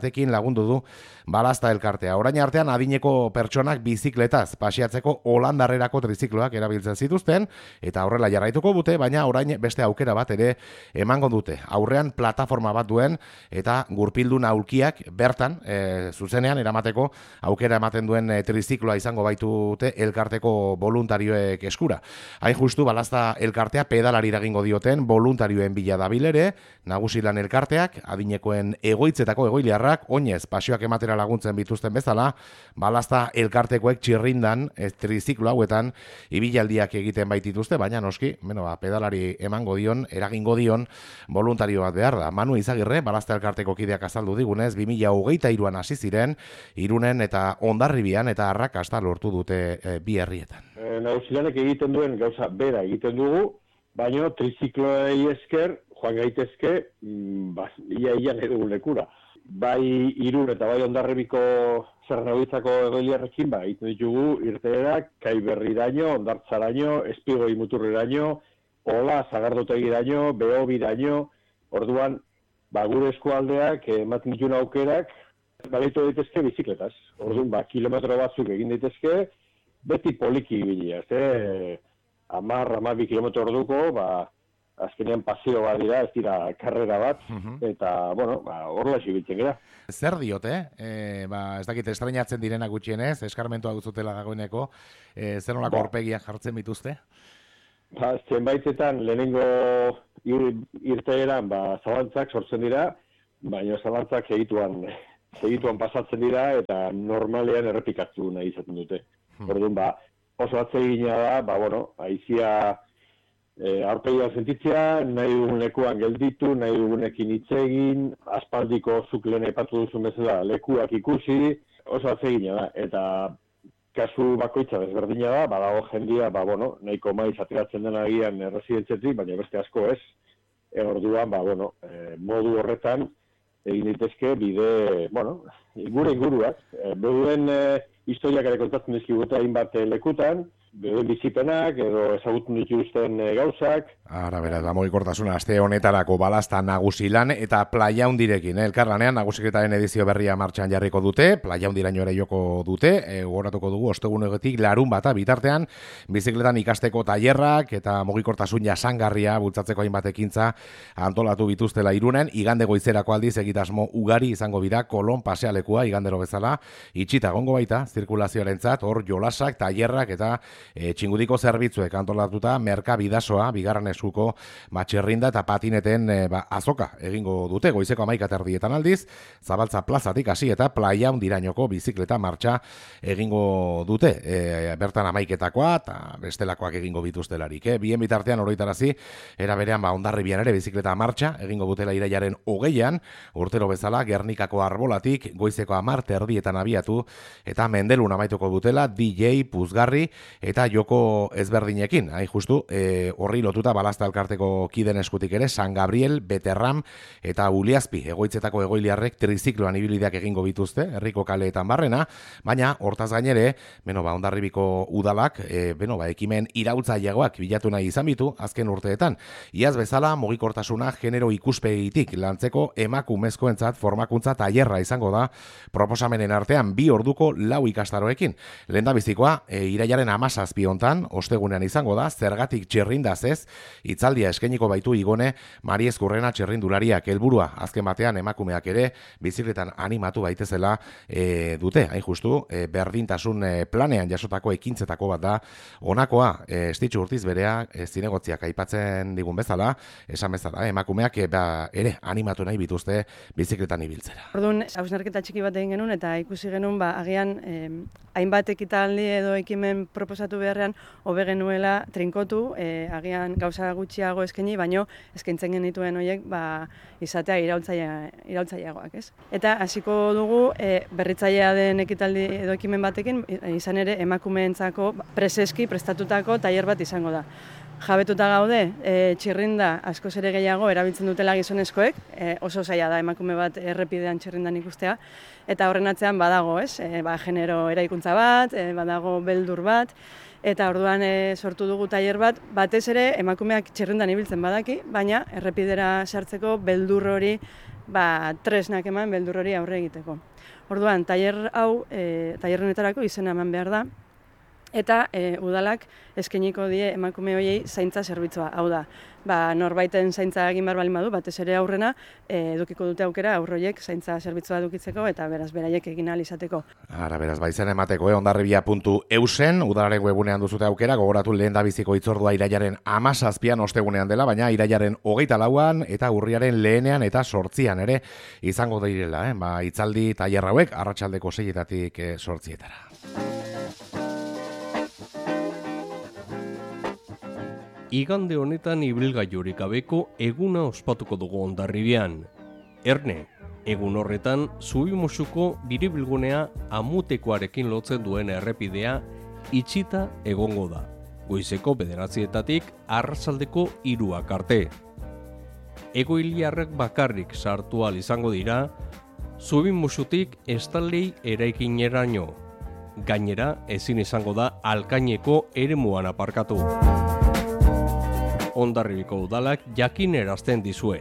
batekin lagundu du balazta elkartea. Orain artean adineko pertsonak bizikletaz pasiatzeko holandarrerako trizikloak erabiltzen zituzten, eta horrela jarraituko dute, baina orain beste aukera bat ere emango dute. Aurrean plataforma bat duen eta gurpildun aulkiak bertan, e, zuzenean eramateko aukera ematen duen e, trizikloa izango baitute elkarteko voluntarioek eskura. Hain justu balazta elkartea pedalari eragingo dioten voluntarioen bila dabil ere, nagusi lan elkarteak, adinekoen egoitzetako egoiliarrak, oinez pasioak ematera laguntzen bituzten bezala, balazta elkartekoek txirrindan e, triziklo hauetan ibilaldiak egiten baitituzte, baina noski, beno, ba, pedalari emango dion, eragingo dion voluntario bat behar da. Manu Izagirre, balazta elkarteko kideak azaldu digunez, bi mila hogeita hiruan hasi ziren, Irunen eta Hondarribian eta arrakasta lortu dute e, bi herrietan. E, Nagusilanek egiten duen gauza bera egiten dugu, baina trizikloei esker joan gaitezke, ba, ia-ia edugun lekura. Bai Irun eta bai Hondarribiko Zernaguitzako egoiliarrekin, ba, egiten ditugu irteerak, Kaiberriraino, Hondartzaraino, Espigoi Muturreraino, Ola, Zagardotegiraino, Behobiraino, orduan, ba, gure eskualdeak ematen dituen aukerak, balitu daitezke bizikletaz. Orduan, ba, kilometro batzuk egin daitezke, beti poliki ibilia, ze, amar, amar bi kilometro orduko, ba, azkenean pasio bat dira, ez dira karrera bat, eta, bueno, ba, horrela ibiltzen gara. Zer diote, e, ba, ez dakit estreinatzen direnak gutxienez, eskarmentua duzutela dagoeneko, e, zer nolako aurpegiak jartzen bituzte? Ba, zenbaitetan lehenengo ir, irteeran ba, zalantzak sortzen dira, baina zalantzak segituan, segituan pasatzen dira eta normalean errepikatu nahi izaten dute. Hmm. Orduan, ba, oso atsegina da, ba, bueno, aizia e, aurpegia sentitzea, nahi dugun lekuan gelditu, nahi dugunekin hitz egin, aspaldiko zuk lehen aipatu duzun bezala lekuak ikusi, oso atsegina da, eta kasu bakoitza desberdina da, badago jendia, ba, bueno, nahiko maiz ateratzen dena agian residentzetik, baina beste asko ez. E, orduan, ba, bueno, e, modu horretan egin ditezke bide, bueno, gure inguruak. E, Beduen e, historiak ere kontatzen dizkigute hainbat lekutan, beduen bizipenak edo ezagutzen dituzten e, gauzak. Ara, beraz, ba, mugikortasuna aste honetarako balazta nagusi lan eta playa hundirekin, eh? Elkarlanean nagusiketaren edizio berria martxan jarriko dute, playa hundiraino ere joko dute, e, gogoratuko dugu ostegunetik larun bata bitartean, bizikletan ikasteko tailerrak eta mugikortasun jasangarria bultzatzeko hainbat ekintza antolatu bituztela Irunen, igande goizerako aldiz egitasmo ugari izango bira Kolon pasealekua igandero bezala, itxita egongo baita, zirkulazioarentzat, hor jolasak, tailerrak eta e, txingudiko zerbitzuek antolatuta merkabidasoa, bigarren eskuko matxerrinda eta patineten e, ba, azoka egingo dute, goizeko hamaika terdietan aldiz, Zabaltza plazatik hasi eta playa hundirainoko bizikleta martxa egingo dute, e, bertan hamaiketakoa eta bestelakoak egingo bituztelarik. Eh? Bien bitartean oroitarazi, era berean ba, Hondarribian ere bizikleta martxa egingo dutela irailaren hogeian, urtero bezala Gernikako arbolatik goizeko hamar terdietan abiatu eta Mendelun amaituko dutela D J, puzgarri eta joko ezberdinekin. Hain justu, e, horri lotuta balazta elkarteko kiden eskutik ere, San Gabriel, Beterram eta Uliazpi egoitzetako egoiliarrek trizikloan ibilideak egingo bituzte, herriko kaleetan barrena, baina hortaz gainere, beno, ba, Hondarribiko udalak, e, beno, ba, ekimen iraultzaileagoak bilatu nahi izan bitu, azken urteetan. Iaz bezala, mugikortasuna genero ikuspegitik lantzeko emakumezkoentzat formakuntza tailerra izango da proposamenen artean bi orduko lau ikastaroekin. Lehendabizikoa, e, irailaren hamazazpi hontan, ostegunean izango da, zergatik txirrindaz ez, hitzaldia eskainiko baitu Igone Mari Ezkurrena txirrindulariak, helburua azken batean emakumeak ere bizikletan animatu baitezela e, dute, hain justu, e, berdintasun e, planean jasotako ekintzetako bat da, honakoa, e, estitxu urtiz berea, e, zinegotziak aipatzen digun bezala, esan bezala, e, emakumeak e, ba, ere animatu nahi bituzte bizikletan ibiltzera. Orduan, hausnarketa txiki bat egin genuen eta ikusi genuen, ba, agian eh, hainbat ekitaldi edo ekimen proposatu beharrean hobe genuela trinkotu, eh, agian gauza gutxiago eskaini, baino eskaintzen genituen horiek ba, izatea iraultzaileagoak, ez? Eta hasiko dugu eh, berritzailea den ekitaldi edo ekimen batekin, izan ere emakumeentzako preseski prestatutako tailer bat izango da. Jabetuta gaude, e, txirrinda askoz ere gehiago erabiltzen dutela gizonezkoek, e, oso zaila da emakume bat errepidean txirrindan ikustea, eta horren atzean badago, ez? E, ba, genero eraikuntza bat, e, badago beldur bat, eta orduan e, sortu dugu tailer bat, batez ere emakumeak txirrindan ibiltzen badaki, baina errepidera sartzeko beldur hori ba, tresnak eman beldur hori aurre egiteko. Orduan, tailer hau, e, tailerrenetarako izena eman behar da, eta e, udalak eskainiko die emakume horiei zaintza zerbitzua. Hau da, ba, norbaiten zaintza egin behar balin badu, batez ere aurrena, e, edukiko dute aukera aurroiek zaintza zerbitzua edukitzeko eta beraz beraiek egin ahal izateko. Ara, beraz, baizen emateko, eh? Hondarribia puntu eusen, udalaren webunean duzute aukera, gogoratu lehen da biziko itzordua irailaren amazazpian ostegunean dela, baina irailaren hogeita lauan eta urriaren lehenean eta sortzian ere izango direla, eh? Ba, itzaldi tailer hauek arratsaldeko seietatik eh, sortzietara. Igande honetan ibilgailurik gabeko eguna ospatuko dugu Hondarribian. Erne, egun horretan Zubimusuko biribilgunea Amutekoarekin lotzen duen errepidea itxita egongo da. Goizeko bederatzietatik arratsaldeko hiruak arte. Egoiliarrek bakarrik sartu ahal izango dira Zubimusutik Estallei eraikineraino. Gainera, ezin izango da Alkaineko eremuan aparkatu. Hondarribiko udalak jakin erazten dizue.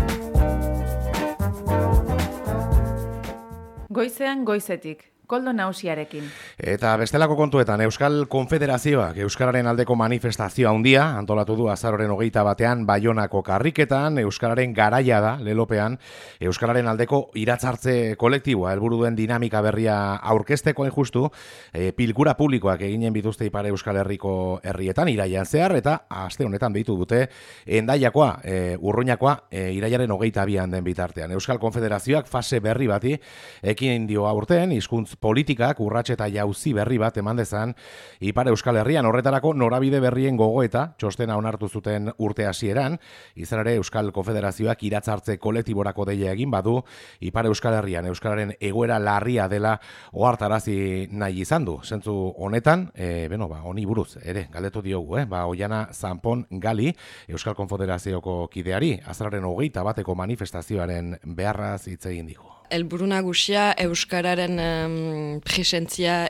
Goizean goizetik, Koldo Nausiarekin. Eta bestelako kontuetan, Euskal Konfederazioak Euskararen aldeko manifestazioa handia antolatu du azaroren hogeita batean Baionako karriketan, Euskararen garaia da, lelopean, Euskararen aldeko iratzartze kolektiboa, helburu duen dinamika berria aurkezteko justu, e, pilkura publikoak eginen bituzte Ipar Euskal Herriko herrietan, iraian zehar, eta aste honetan behitu dute, Endaiakoa, e, Urruñakoa, e, iraiaren hogeita bian den bitartean. Euskal Konfederazioak fase berri bati, ekin dio aurten, hizkuntz politikak urrats eta jauzi berri bat eman dezan Ipar Euskal Herrian, horretarako norabide berrien gogoeta txostena onartu zuten urte hasieran, izan ere Euskal Konfederazioak iratzartze kolektiborako deia egin badu Ipar Euskal Herrian Euskararen egoera larria dela ohartarazi nahi izan du. Zentzu honetan, e, beno, ba, honi buruz ere galdetu diogu, eh? Ba, Oiana Zanpon Gali, Euskal Konfederazioko kideari, azararen hogeita bateko manifestazioaren beharraz hitz egin digu. Helburu nagusia Euskararen um, presentzia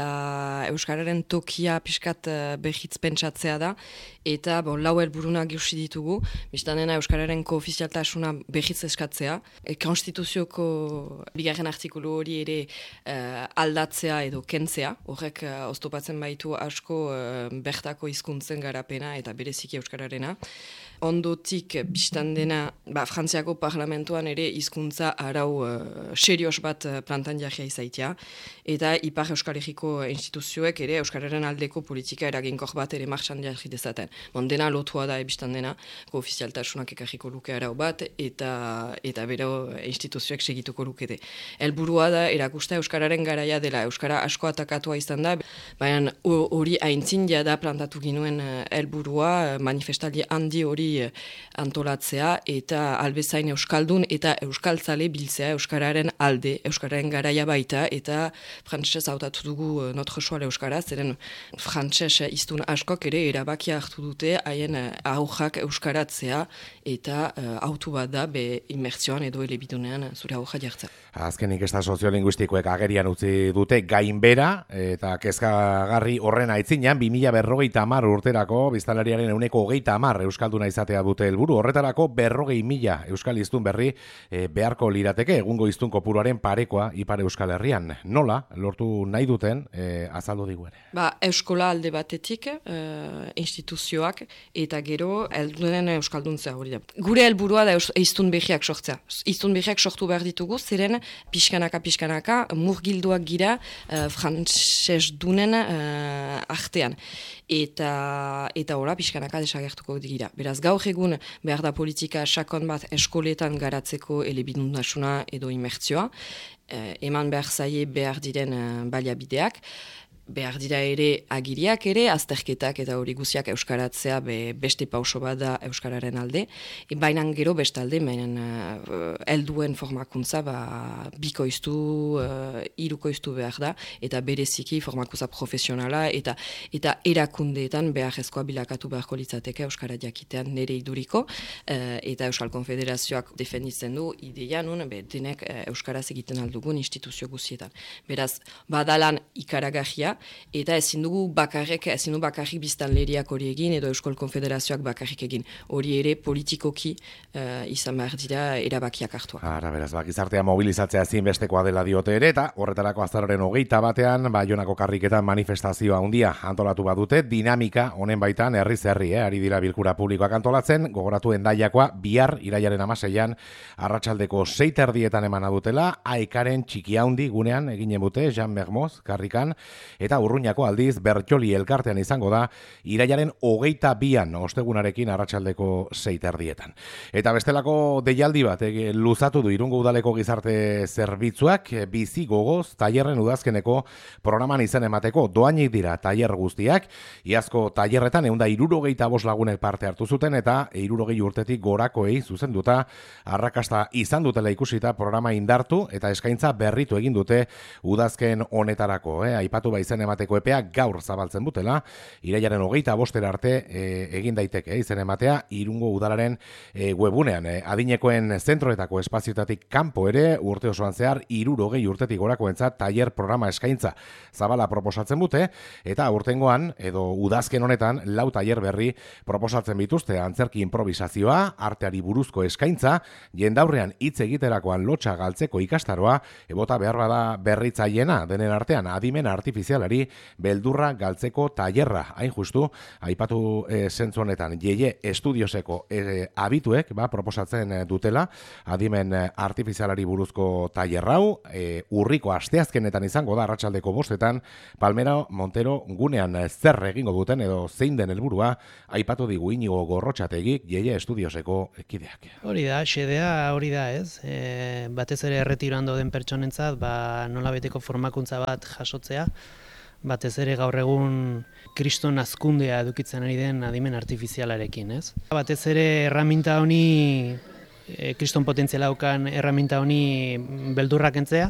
eta Euskararen tokia pixkat uh, behitz pentsatzea da, eta bon, lau helburunak gauzi ditugu, biztanena Euskararen koofizialtasuna behitz eskatzea, e, konstituzioko bigarren artikulu hori ere uh, aldatzea edo kentzea, horrek uh, oztopatzen baitu asko uh, bertako hizkuntzen garapena eta bereziki Euskararena. Ondotik, biztan dena, ba, Frantziako parlamentuan ere hizkuntza arau uh, serios bat uh, plantan jarria izaitia, eta Ipar Euskal Herriko instituzioek ere Euskararen aldeko politika eraginkor bat ere martxan jarri dezaten. Bon, dena lotua da ebistan dena, koofizialtasunak ekarriko luke arau bat, eta eta bero instituzioek segituko lukete. Helburua da, erakusta Euskararen garaia dela, Euskara asko atakatua izan da, baina hori aintzin da plantatu ginuen helburua, manifestaldi handi hori antolatzea eta albezain euskaldun eta euskaltzale biltzea Euskararen alde, Euskararen garaia baita eta frantsez hautatu dugu Notre Choix Euskara, zeren frantsez hiztun askok ere erabakia hartu dute haien aurrak euskaratzea eta uh, autu bat da be immertzioan edo elebidunean zure aurra jartzea. Azkenik ez da soziolinguistikoek agerian utzi dute gainbera eta kezkagarri horren aitzinean bi mila berrogeita hamar urterako biztanleriaren ehuneko hogeita hamar euskalduna izatea dute helburu. Horretarako berrogei mila euskal hiztun berri e, beharko lirateke egungo hiztun kopuruaren parekoa Ipar Euskal Herrian. Nola lortu nahi duten e, azaldu digu ere. Ba, eskola alde batetik, e, instituzioak eta gero heldunen euskalduntzea hori da. Gure helburua da hiztun berriak sortzea. Hiztun berriak sortu behar ditugu, ziren pixkanaka pixkanaka murgilduak gira e, frantses dunen e, artean. Eta eta ora pixkanaka desagertuko dira. Beraz, gaur egun behar da politika sakon bat eskoletan garatzeko elebiduntasuna edo imertzioa, e, eman behar zaie behar diren uh, baliabideak, behar dira ere agiriak ere, azterketak eta hori guziak euskaratzea be, beste pauso bat da euskararen alde, e, baina gero bestalde, baina uh, helduen formakuntza ba, bikoiztu, uh, irukoiztu behar da, eta bereziki formakuntza profesionala, eta eta erakundeetan beharrezkoa bilakatu beharko litzateke euskara jakitean nire iduriko, uh, eta Euskal Konfederazioak defenditzen du ideia nun, be, denek uh, euskaraz egiten aldugun instituzio guzietan. Beraz, badalan ikaragarria, eta ezin dugu bakarrik, ezin dugu bakarrik biztanleriak hori egin, edo Euskal Konfederazioak bakarrik egin. Hori ere politikoki uh, izan behar dira erabakiak hartuak. Ara, beraz, bak, gizartea mobilizatzea ezinbestekoa dela diote ere, eta horretarako azaroaren hogeita batean, Baionako karriketan manifestazioa handia antolatu badute, dinamika honen baitan herriz herri, eh, ari dira bilkura publikoak antolatzen, gogoratu Endaiakoa bihar irailaren hamaseian arratsaldeko sei terdietan emana dutela, Aekaren txiki handi gunean eginen bute, Jean Mermoz, karrikan, eta Urruñako aldiz Bertxoli elkartean izango da, irailaren hogeita bian ostegunarekin arratsaldeko sei terdietan. Eta bestelako deialdi bat, eh, luzatu du Irungo Udaleko gizarte zerbitzuak, eh, bizi gogoz, tailerren udazkeneko programan izen emateko doainik dira tailer guztiak, iazko tailerretan ehun eta hirurogeita bost lagunek parte hartu zuten, eta hirurogei urtetik gorakoei zuzenduta arrakasta izan dutela ikusita programa indartu eta eskaintza berritu egin dute udazken honetarako. Eh? Aipatu baizen emateko epea gaur zabaltzen dutela, irailaren hogeita bostera arte eh, egin daiteke eh, izen ematea Irungo Udalaren eh, webunean. Eh, adinekoen zentroetako espazioetatik kanpo ere urte osoan zehar hirurogei urtetik gorakoentzat tailer programa eskaintza zabala proposatzen dute, eta urtengoan edo udazken honetan lau tailer berri proposatzen bituzte, antzerki improvisazioa, arteari buruzko eskaintza, jendaurrean hitz egiterakoan lotxa galtzeko ikastaroa, ebota behar bada berritzaiena denen artean adimen artifizialari beldurra galtzeko tailerra. Hain justu, aipatu e, zentzu honetan, Jeie Estudioseko e, abituek ba, proposatzen dutela adimen artifizialari buruzko tailerrau, e, urriko asteazkenetan izango da arratsaldeko bostetan, Palmera Montero gunean zer egingo duten edo zein den helburua aipatu digu Inigo Gorrotxategik Jeie Estudioseko kideak. Hori da, xedea hori da ez, e, batez ere erretiroan den pertsonentzat, ba, nola beteko formakuntza bat jasotzea, batez ere gaur egun kriston hazkundea edukitzen ari den adimen artifizialarekin, ez? Batez ere erraminta honi, e, kriston potentziala daukan erraminta honi beldurrak entzea,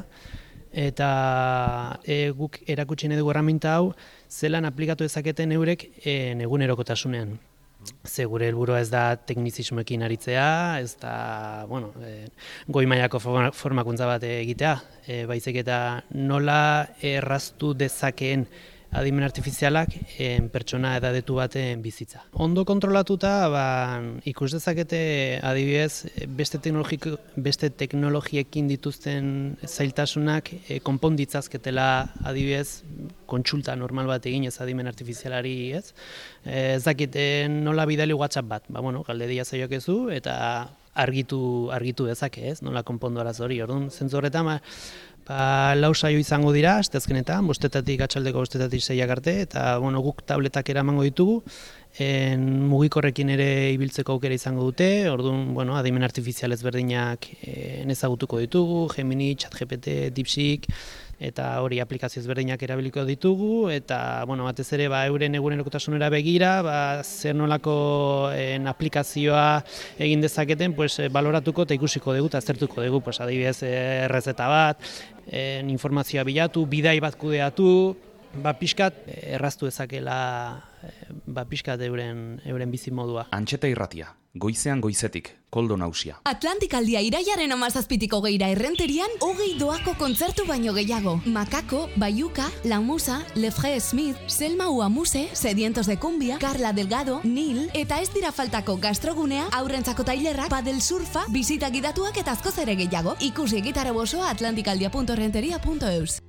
eta e, guk erakutsi nahi dugu erraminta hau zelan aplikatu dezaketen eurek e, egunerokotasunean. Ze gure helburua ez da teknizismoekin aritzea, ez da, bueno, e, goi mailako formakuntza bat egitea, e, baizik eta nola erraztu dezakeen adimen artifizialak e, pertsona edadetu baten bizitza. Ondo kontrolatuta, ba, ikus dezakete adibidez beste, beste teknologiekin dituzten zailtasunak e, konponditzazketela adibidez kontsulta normal bat egin ez adimen artifizialari, ez? E, ez dakit e, nola bidali WhatsApp bat, ba, bueno, galde dia zaiokezu eta argitu, argitu dezake, ez? Nola konpondu araz hori, orduan, zentzu horretan, ba, Ba, lau saio izango dira, asteazkenetan, bostetatik atxaldeko bostetatik seiak arte, eta bueno, guk tabletak eramango ditugu, en, mugikorrekin ere ibiltzeko aukera izango dute, orduan, bueno, adimen artifizial ezberdinak en, ezagutuko ditugu, Gemini, ChatGPT, DeepSeek, eta hori aplikazio ezberdinak erabiliko ditugu, eta bueno, batez ere ba, euren egunerokotasunera begira, ba, zer nolako en, aplikazioa egin dezaketen, pues, baloratuko eta ikusiko dugu eta aztertuko dugu, pues, adibidez errezeta bat, en, informazioa bilatu, bidai bat kudeatu, ba, pixkat erraztu dezakela ba, pixkat euren, euren bizimodua. Antxeta irratia, goizean goizetik, Koldo Nausia. Atlantikaldia irailaren hamazazpitiko geira errenterian, hogei doako kontzertu baino gehiago. Makako, Bayuka, La Musa, Lefre Smith, Selma Uamuse, Sedientos de Cumbia, Carla Delgado, Nil, eta ez dira faltako gastrogunea, aurrentzako tailerrak, padel surfa, bisita gidatuak eta askoz ere gehiago. Ikusi gitarra bosoa atlantikaldia punto renteria punto eus.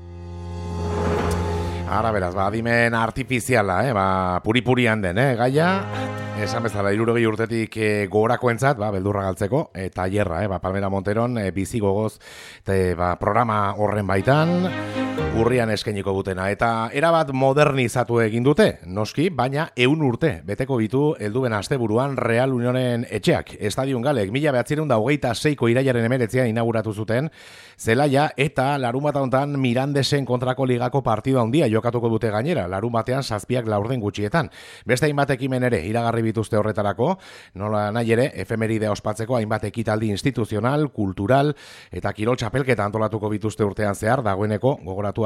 Ara beraz, ba, adimen artifiziala, eh? Ba, puri-purian den, eh? Gaia, esan bezala, hirurogei urtetik e, gogorakoentzat, ba, beldurra galtzeko, e, tailerra, eh? Ba, Palmera Monteron, e, bizi gogoz, te, ba, programa horren baitan, urrian eskainiko dutena. Eta erabat modernizatu egin dute, noski, baina eun urte, beteko bitu, helduben asteburuan Real Unionen etxeak. Estadion Galek, mila behatzireun da hogeita seiko irailaren emeretzean inauguratu zuten, zelaia eta larunbata hontan Mirandesen kontrako ligako partida handia jokatuko dute gainera, larunbatean zazpiak laurden gutxietan. Beste hainbat ekimen ere iragarri bituzte horretarako, nola nahi ere, efemeridea ospatzeko hainbat ekitaldi instituzional, kultural eta kirol txapelketa antolatuko bituzte urtean zehar, dagoeneko gogoratu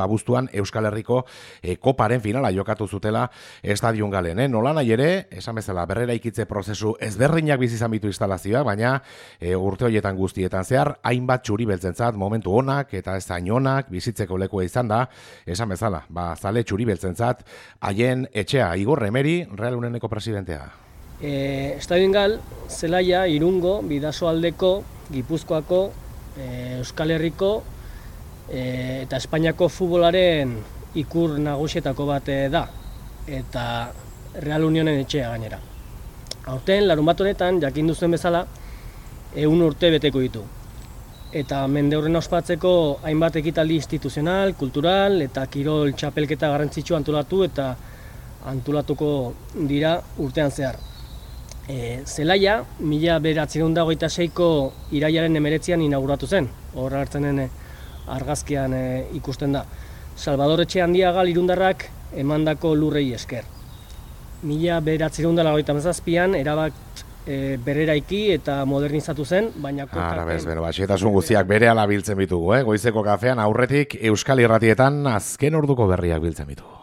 abuztuan Euskal Herriko e, koparen finala jokatu zutela estadion galen. Eh? Nola nahi ere, esan bezala, berrera ikitze prozesu ezberdinak bizizan bitu instalazioa, baina e, urte horietan guztietan zehar, hainbat txuri beltzentzat momentu onak eta ez zain onak bizitzeko lekua izan da, esan bezala, ba, zale txuri beltzentzat, haien etxea, Igor Remeri, Real Uneneko presidentea. E, Estadion gal, Zelaia, Irungo, Bidasoaldeko, Gipuzkoako, e, Euskal Herriko e, eta Espainiako futbolaren ikur nagusietako bat da, eta Real Unionen etxea gainera. Aurten, larun bat honetan, jakin duzen bezala, ehun urte beteko ditu. Eta mende horren ospatzeko hainbat ekitaldi instituzional, kultural eta kirol txapelketa garrantzitsua antolatu eta antolatuko dira urtean zehar. E, Zelaia, mila bederatziehun eta hogeita seiko irailaren hemeretzian inauguratu zen, hor hartzenen argazkian e, ikusten da. Salvador Etxeandiaga Irundarrak emandako lurrei esker. Mila bederatziehun eta hogeita hamazazpian erabat e, berreraiki eta modernizatu zen, baina Ara bez, beno, batxetasun guztiak berehala biltzen bitugu, eh? Goizeko kafean aurretik Euskal Irratietan azken orduko berriak biltzen bitugu.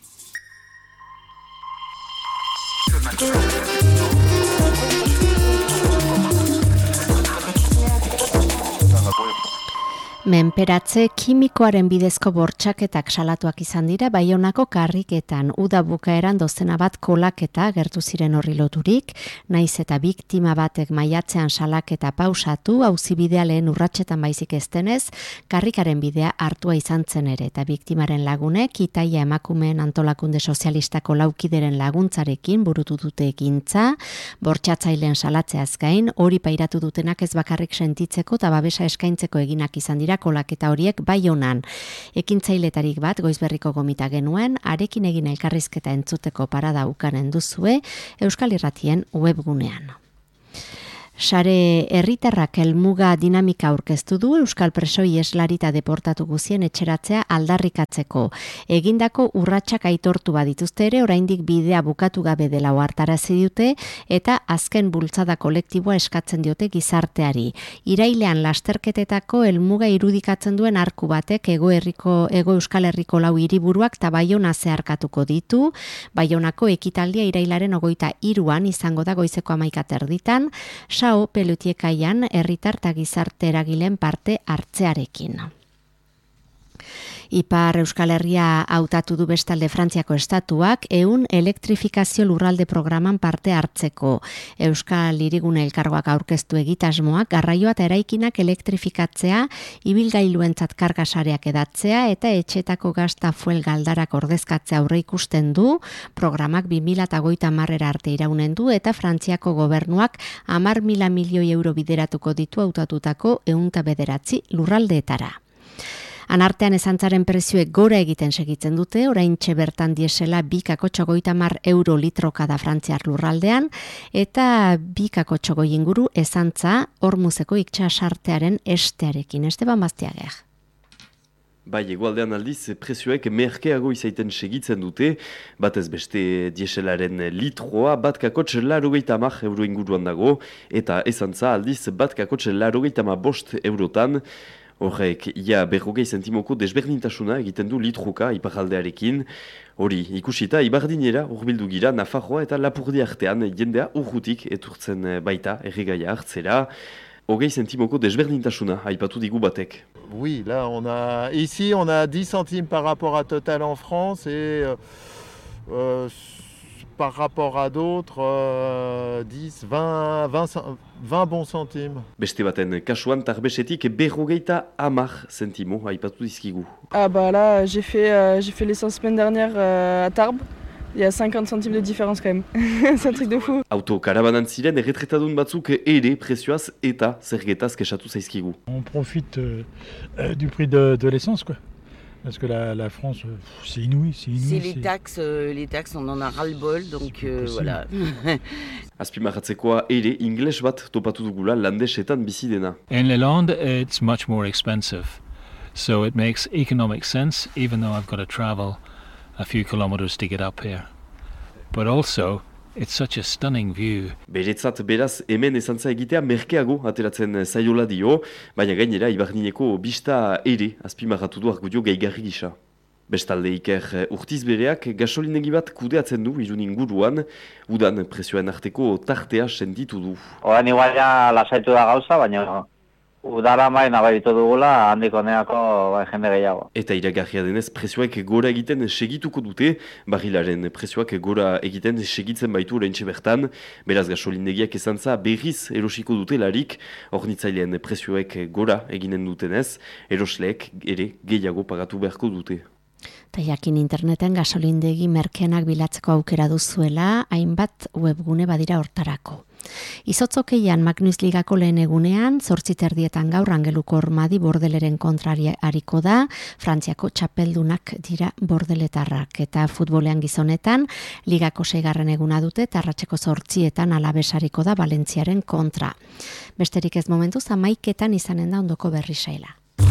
Menperatze kimikoaren bidezko bortxaketak salatuak izan dira Baionako karriketan uda bukaeran dozena bat kolaketa gertu ziren horri loturik, naiz eta biktima batek maiatzean salaketa pausatu, auzibidea lehen urratsetan baizik eztenez, karrikaren bidea hartua izan zen ere, eta biktimaren lagunek Itaia emakumeen antolakunde sozialistako laukideren laguntzarekin burutu dute ekintza, bortxatzaileen salatzeaz gain, hori pairatu dutenak ez bakarrik sentitzeko eta babesa eskaintzeko eginak izan dira kolaketa horiek Baionan. Ekintzailetarik bat Goizberriko gomita genuen, arekin egin elkarrizketa entzuteko parada ukanen duzue Euskal Irratien webgunean. Sare herritarrak helmuga dinamika aurkeztu du Euskal presoi eslarita deportatu guzien etxeratzea aldarrikatzeko. Egindako urratsak aitortu badituzte ere, oraindik bidea bukatu gabe dela ohartarazi dute eta azken bultzada kolektiboa eskatzen diote gizarteari. Irailean lasterketetako helmuga irudikatzen duen arku batek Ego Herriko Ego Euskal Herriko lau hiriburuak eta Baiona zeharkatuko ditu. Baionako ekitaldia irailaren hogeita hiruan izango da goizeko hamaika terditan. Sao pelutiekaian herritar eta gizarte eragileen parte hartzearekin. Ipar Euskal Herria hautatu du bestalde Frantziako estatuak ehun elektrifikazio lurralde programan parte hartzeko. Euskal Hirigune elkargoak aurkeztu egitasmoak garraioa eta eraikinak elektrifikatzea, ibilgailuentzat kargasareak edatzea eta etxetako gazta fuel galdarak ordezkatzea aurre ikusten du. Programak bi mila hogeita hamarera arte iraunen du eta Frantziako gobernuak hamar mila milioi euro bideratuko ditu hautatutako ehun eta bederatzi lurraldeetara. Anartean ezantzaren prezioek gora egiten segitzen dute, oraintxe bertan diesela bi koma hogeita hamar euro litroka da Frantziar lurraldean, eta bi koma hogei inguru ezantza Hormuzeko itsasartearen estearekin. Esteban Bastiager. Bai, egualdean aldiz, prezioek merkeago izaiten segitzen dute, batez beste dieselaren litroa, bat kakotx larogeita hamar euro inguruan dago, eta ezantza aldiz, bat kakotx larogeita hamar bost eurotan. Horrek, ia berrogei zentimoko desberdintasuna egiten du litroka iparaldearekin. Hori, ikusita, ibardinera urbildu gira Nafarroa eta Lapurdi artean jendea urrutik eturtzen baita erregaia hartzera. Hogei zentimoko desberdintasuna aipatu digu batek. Oui, là, on a, ici, on a dix centimes par rapport à Total en France et euh, euh, par rapport à d'autres, euh, dix, vingt, vingt, vingt bons centimes. Beste baten kasuan tarbesetik berrogeita hamar zentimo aipatu dizkigu. Ah bah là, j'ai fait, euh, j'ai fait l'essence semaine dernière euh, à Tarbes. Il y a cinquante centimes de différence quand même. C'est un truc de fou. Autokarabanan ziren erretretadun batzuk ere prezioaz eta zergetaz kesatu zaizkigu. On profite euh, euh, du prix de, de l'essence, quoi. Parce que la, la France, c'est inouï, c'est inouï. C'est les taxes, euh, les taxes, on en a ras-le-bol, donc euh, voilà. Azpimarratzekoa ere ingles bat topatu dugula landesetan bizi dena. In Les Landes, it's much more expensive. So it makes economic sense, even though I've got to travel a few kilometers to get up here. But also, it's such a stunning view. Beretzat beraz hemen ezantza egitea merkeago ateratzen zaiola dio, baina gainera Ibardineko bista ere azpimarratu du argudio gaigarri gisa. Bestalde Iker Urtizbereak gasolinegi bat kudeatzen du Irun inguruan, udan prezioen arteko tartea sentitu du. Horan igual ja lasaitu da gauza, baina udara bai nabaritu dugula handiko neako bai, jende gehiago. Eta iragarria denez prezioak gora egiten segituko dute, barrilaren prezioak gora egiten segitzen baitu oraintxe bertan, beraz gasolindegiak ezantza berriz erosiko dute larik, hornitzailean prezioak gora eginen dutenez, erosleek ere gehiago pagatu beharko dute. Eta jakin interneten gasolindegi merkenak bilatzeko aukera duzuela, hainbat webgune badira hortarako. Izotzokeian Magnus Ligako lehen egunean, zortzi terdietan gaur Angeluko Ormadi bordeleren kontrari hariko da, Frantziako txapeldunak dira bordeletarrak, eta futbolean gizonetan, Ligako seigarren eguna dute, eta arratseko zortzietan Alabesariko da Valentziaren kontra. Besterik ez momentuz, hamaiketan izanen da ondoko berri saila.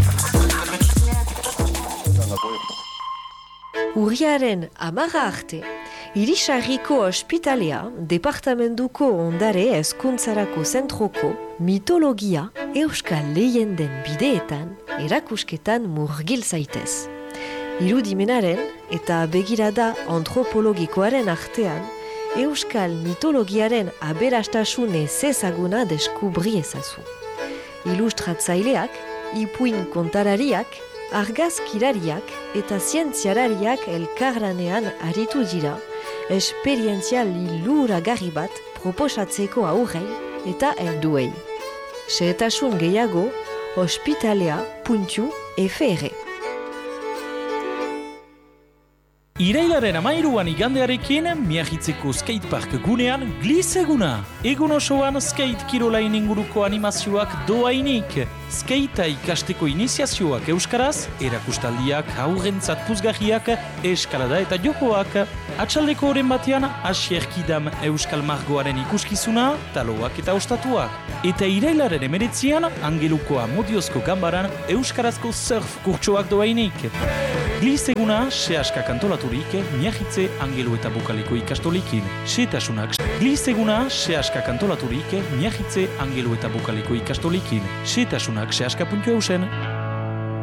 Urriaren amaga arte, Irisarriko ospitalea, departamentuko ondare hezkuntzarako zentroko, mitologia, euskal leyenden bideetan, erakusketan murgil zaitez. Irudimenaren eta begirada antropologikoaren artean, euskal mitologiaren aberastasun ezezaguna deskubri ezazu. Ilustratzaileak, ipuin kontarariak, argazkirariak eta zientziarariak elkarranean aritu dira, esperientzia liluragarri bat proposatzeko aurrei eta helduei. Xehetasun gehiago, ospitalea puntu f r. Irailaren amairuan igandearekin, Miagitzeko skatepark gunean Gliz eguna. Egun osoan skate kirolain inguruko animazioak doainik. Skatea ikasteko iniziazioak euskaraz, erakustaldiak, aurrentzat puzgarriak, eskalada eta jokoak. Atxaldeko oren batean, Asierkidam Euskal Margoaren ikuskizuna, taloak eta ostatuak. Eta irailaren emeretzian, Angeluko Amodiozko Gambaran euskarazko surf kurtsoak doainik. Gliz eguna, sehaskak antolaturik, Miagitze Angelu eta Bokaliko ikastolikin. Xehetasunak, Gliz eguna, sehaskak antolaturik, Miagitze Angelu eta Bokaliko ikastolikin. Xehetasunak sehaska puntu eusen.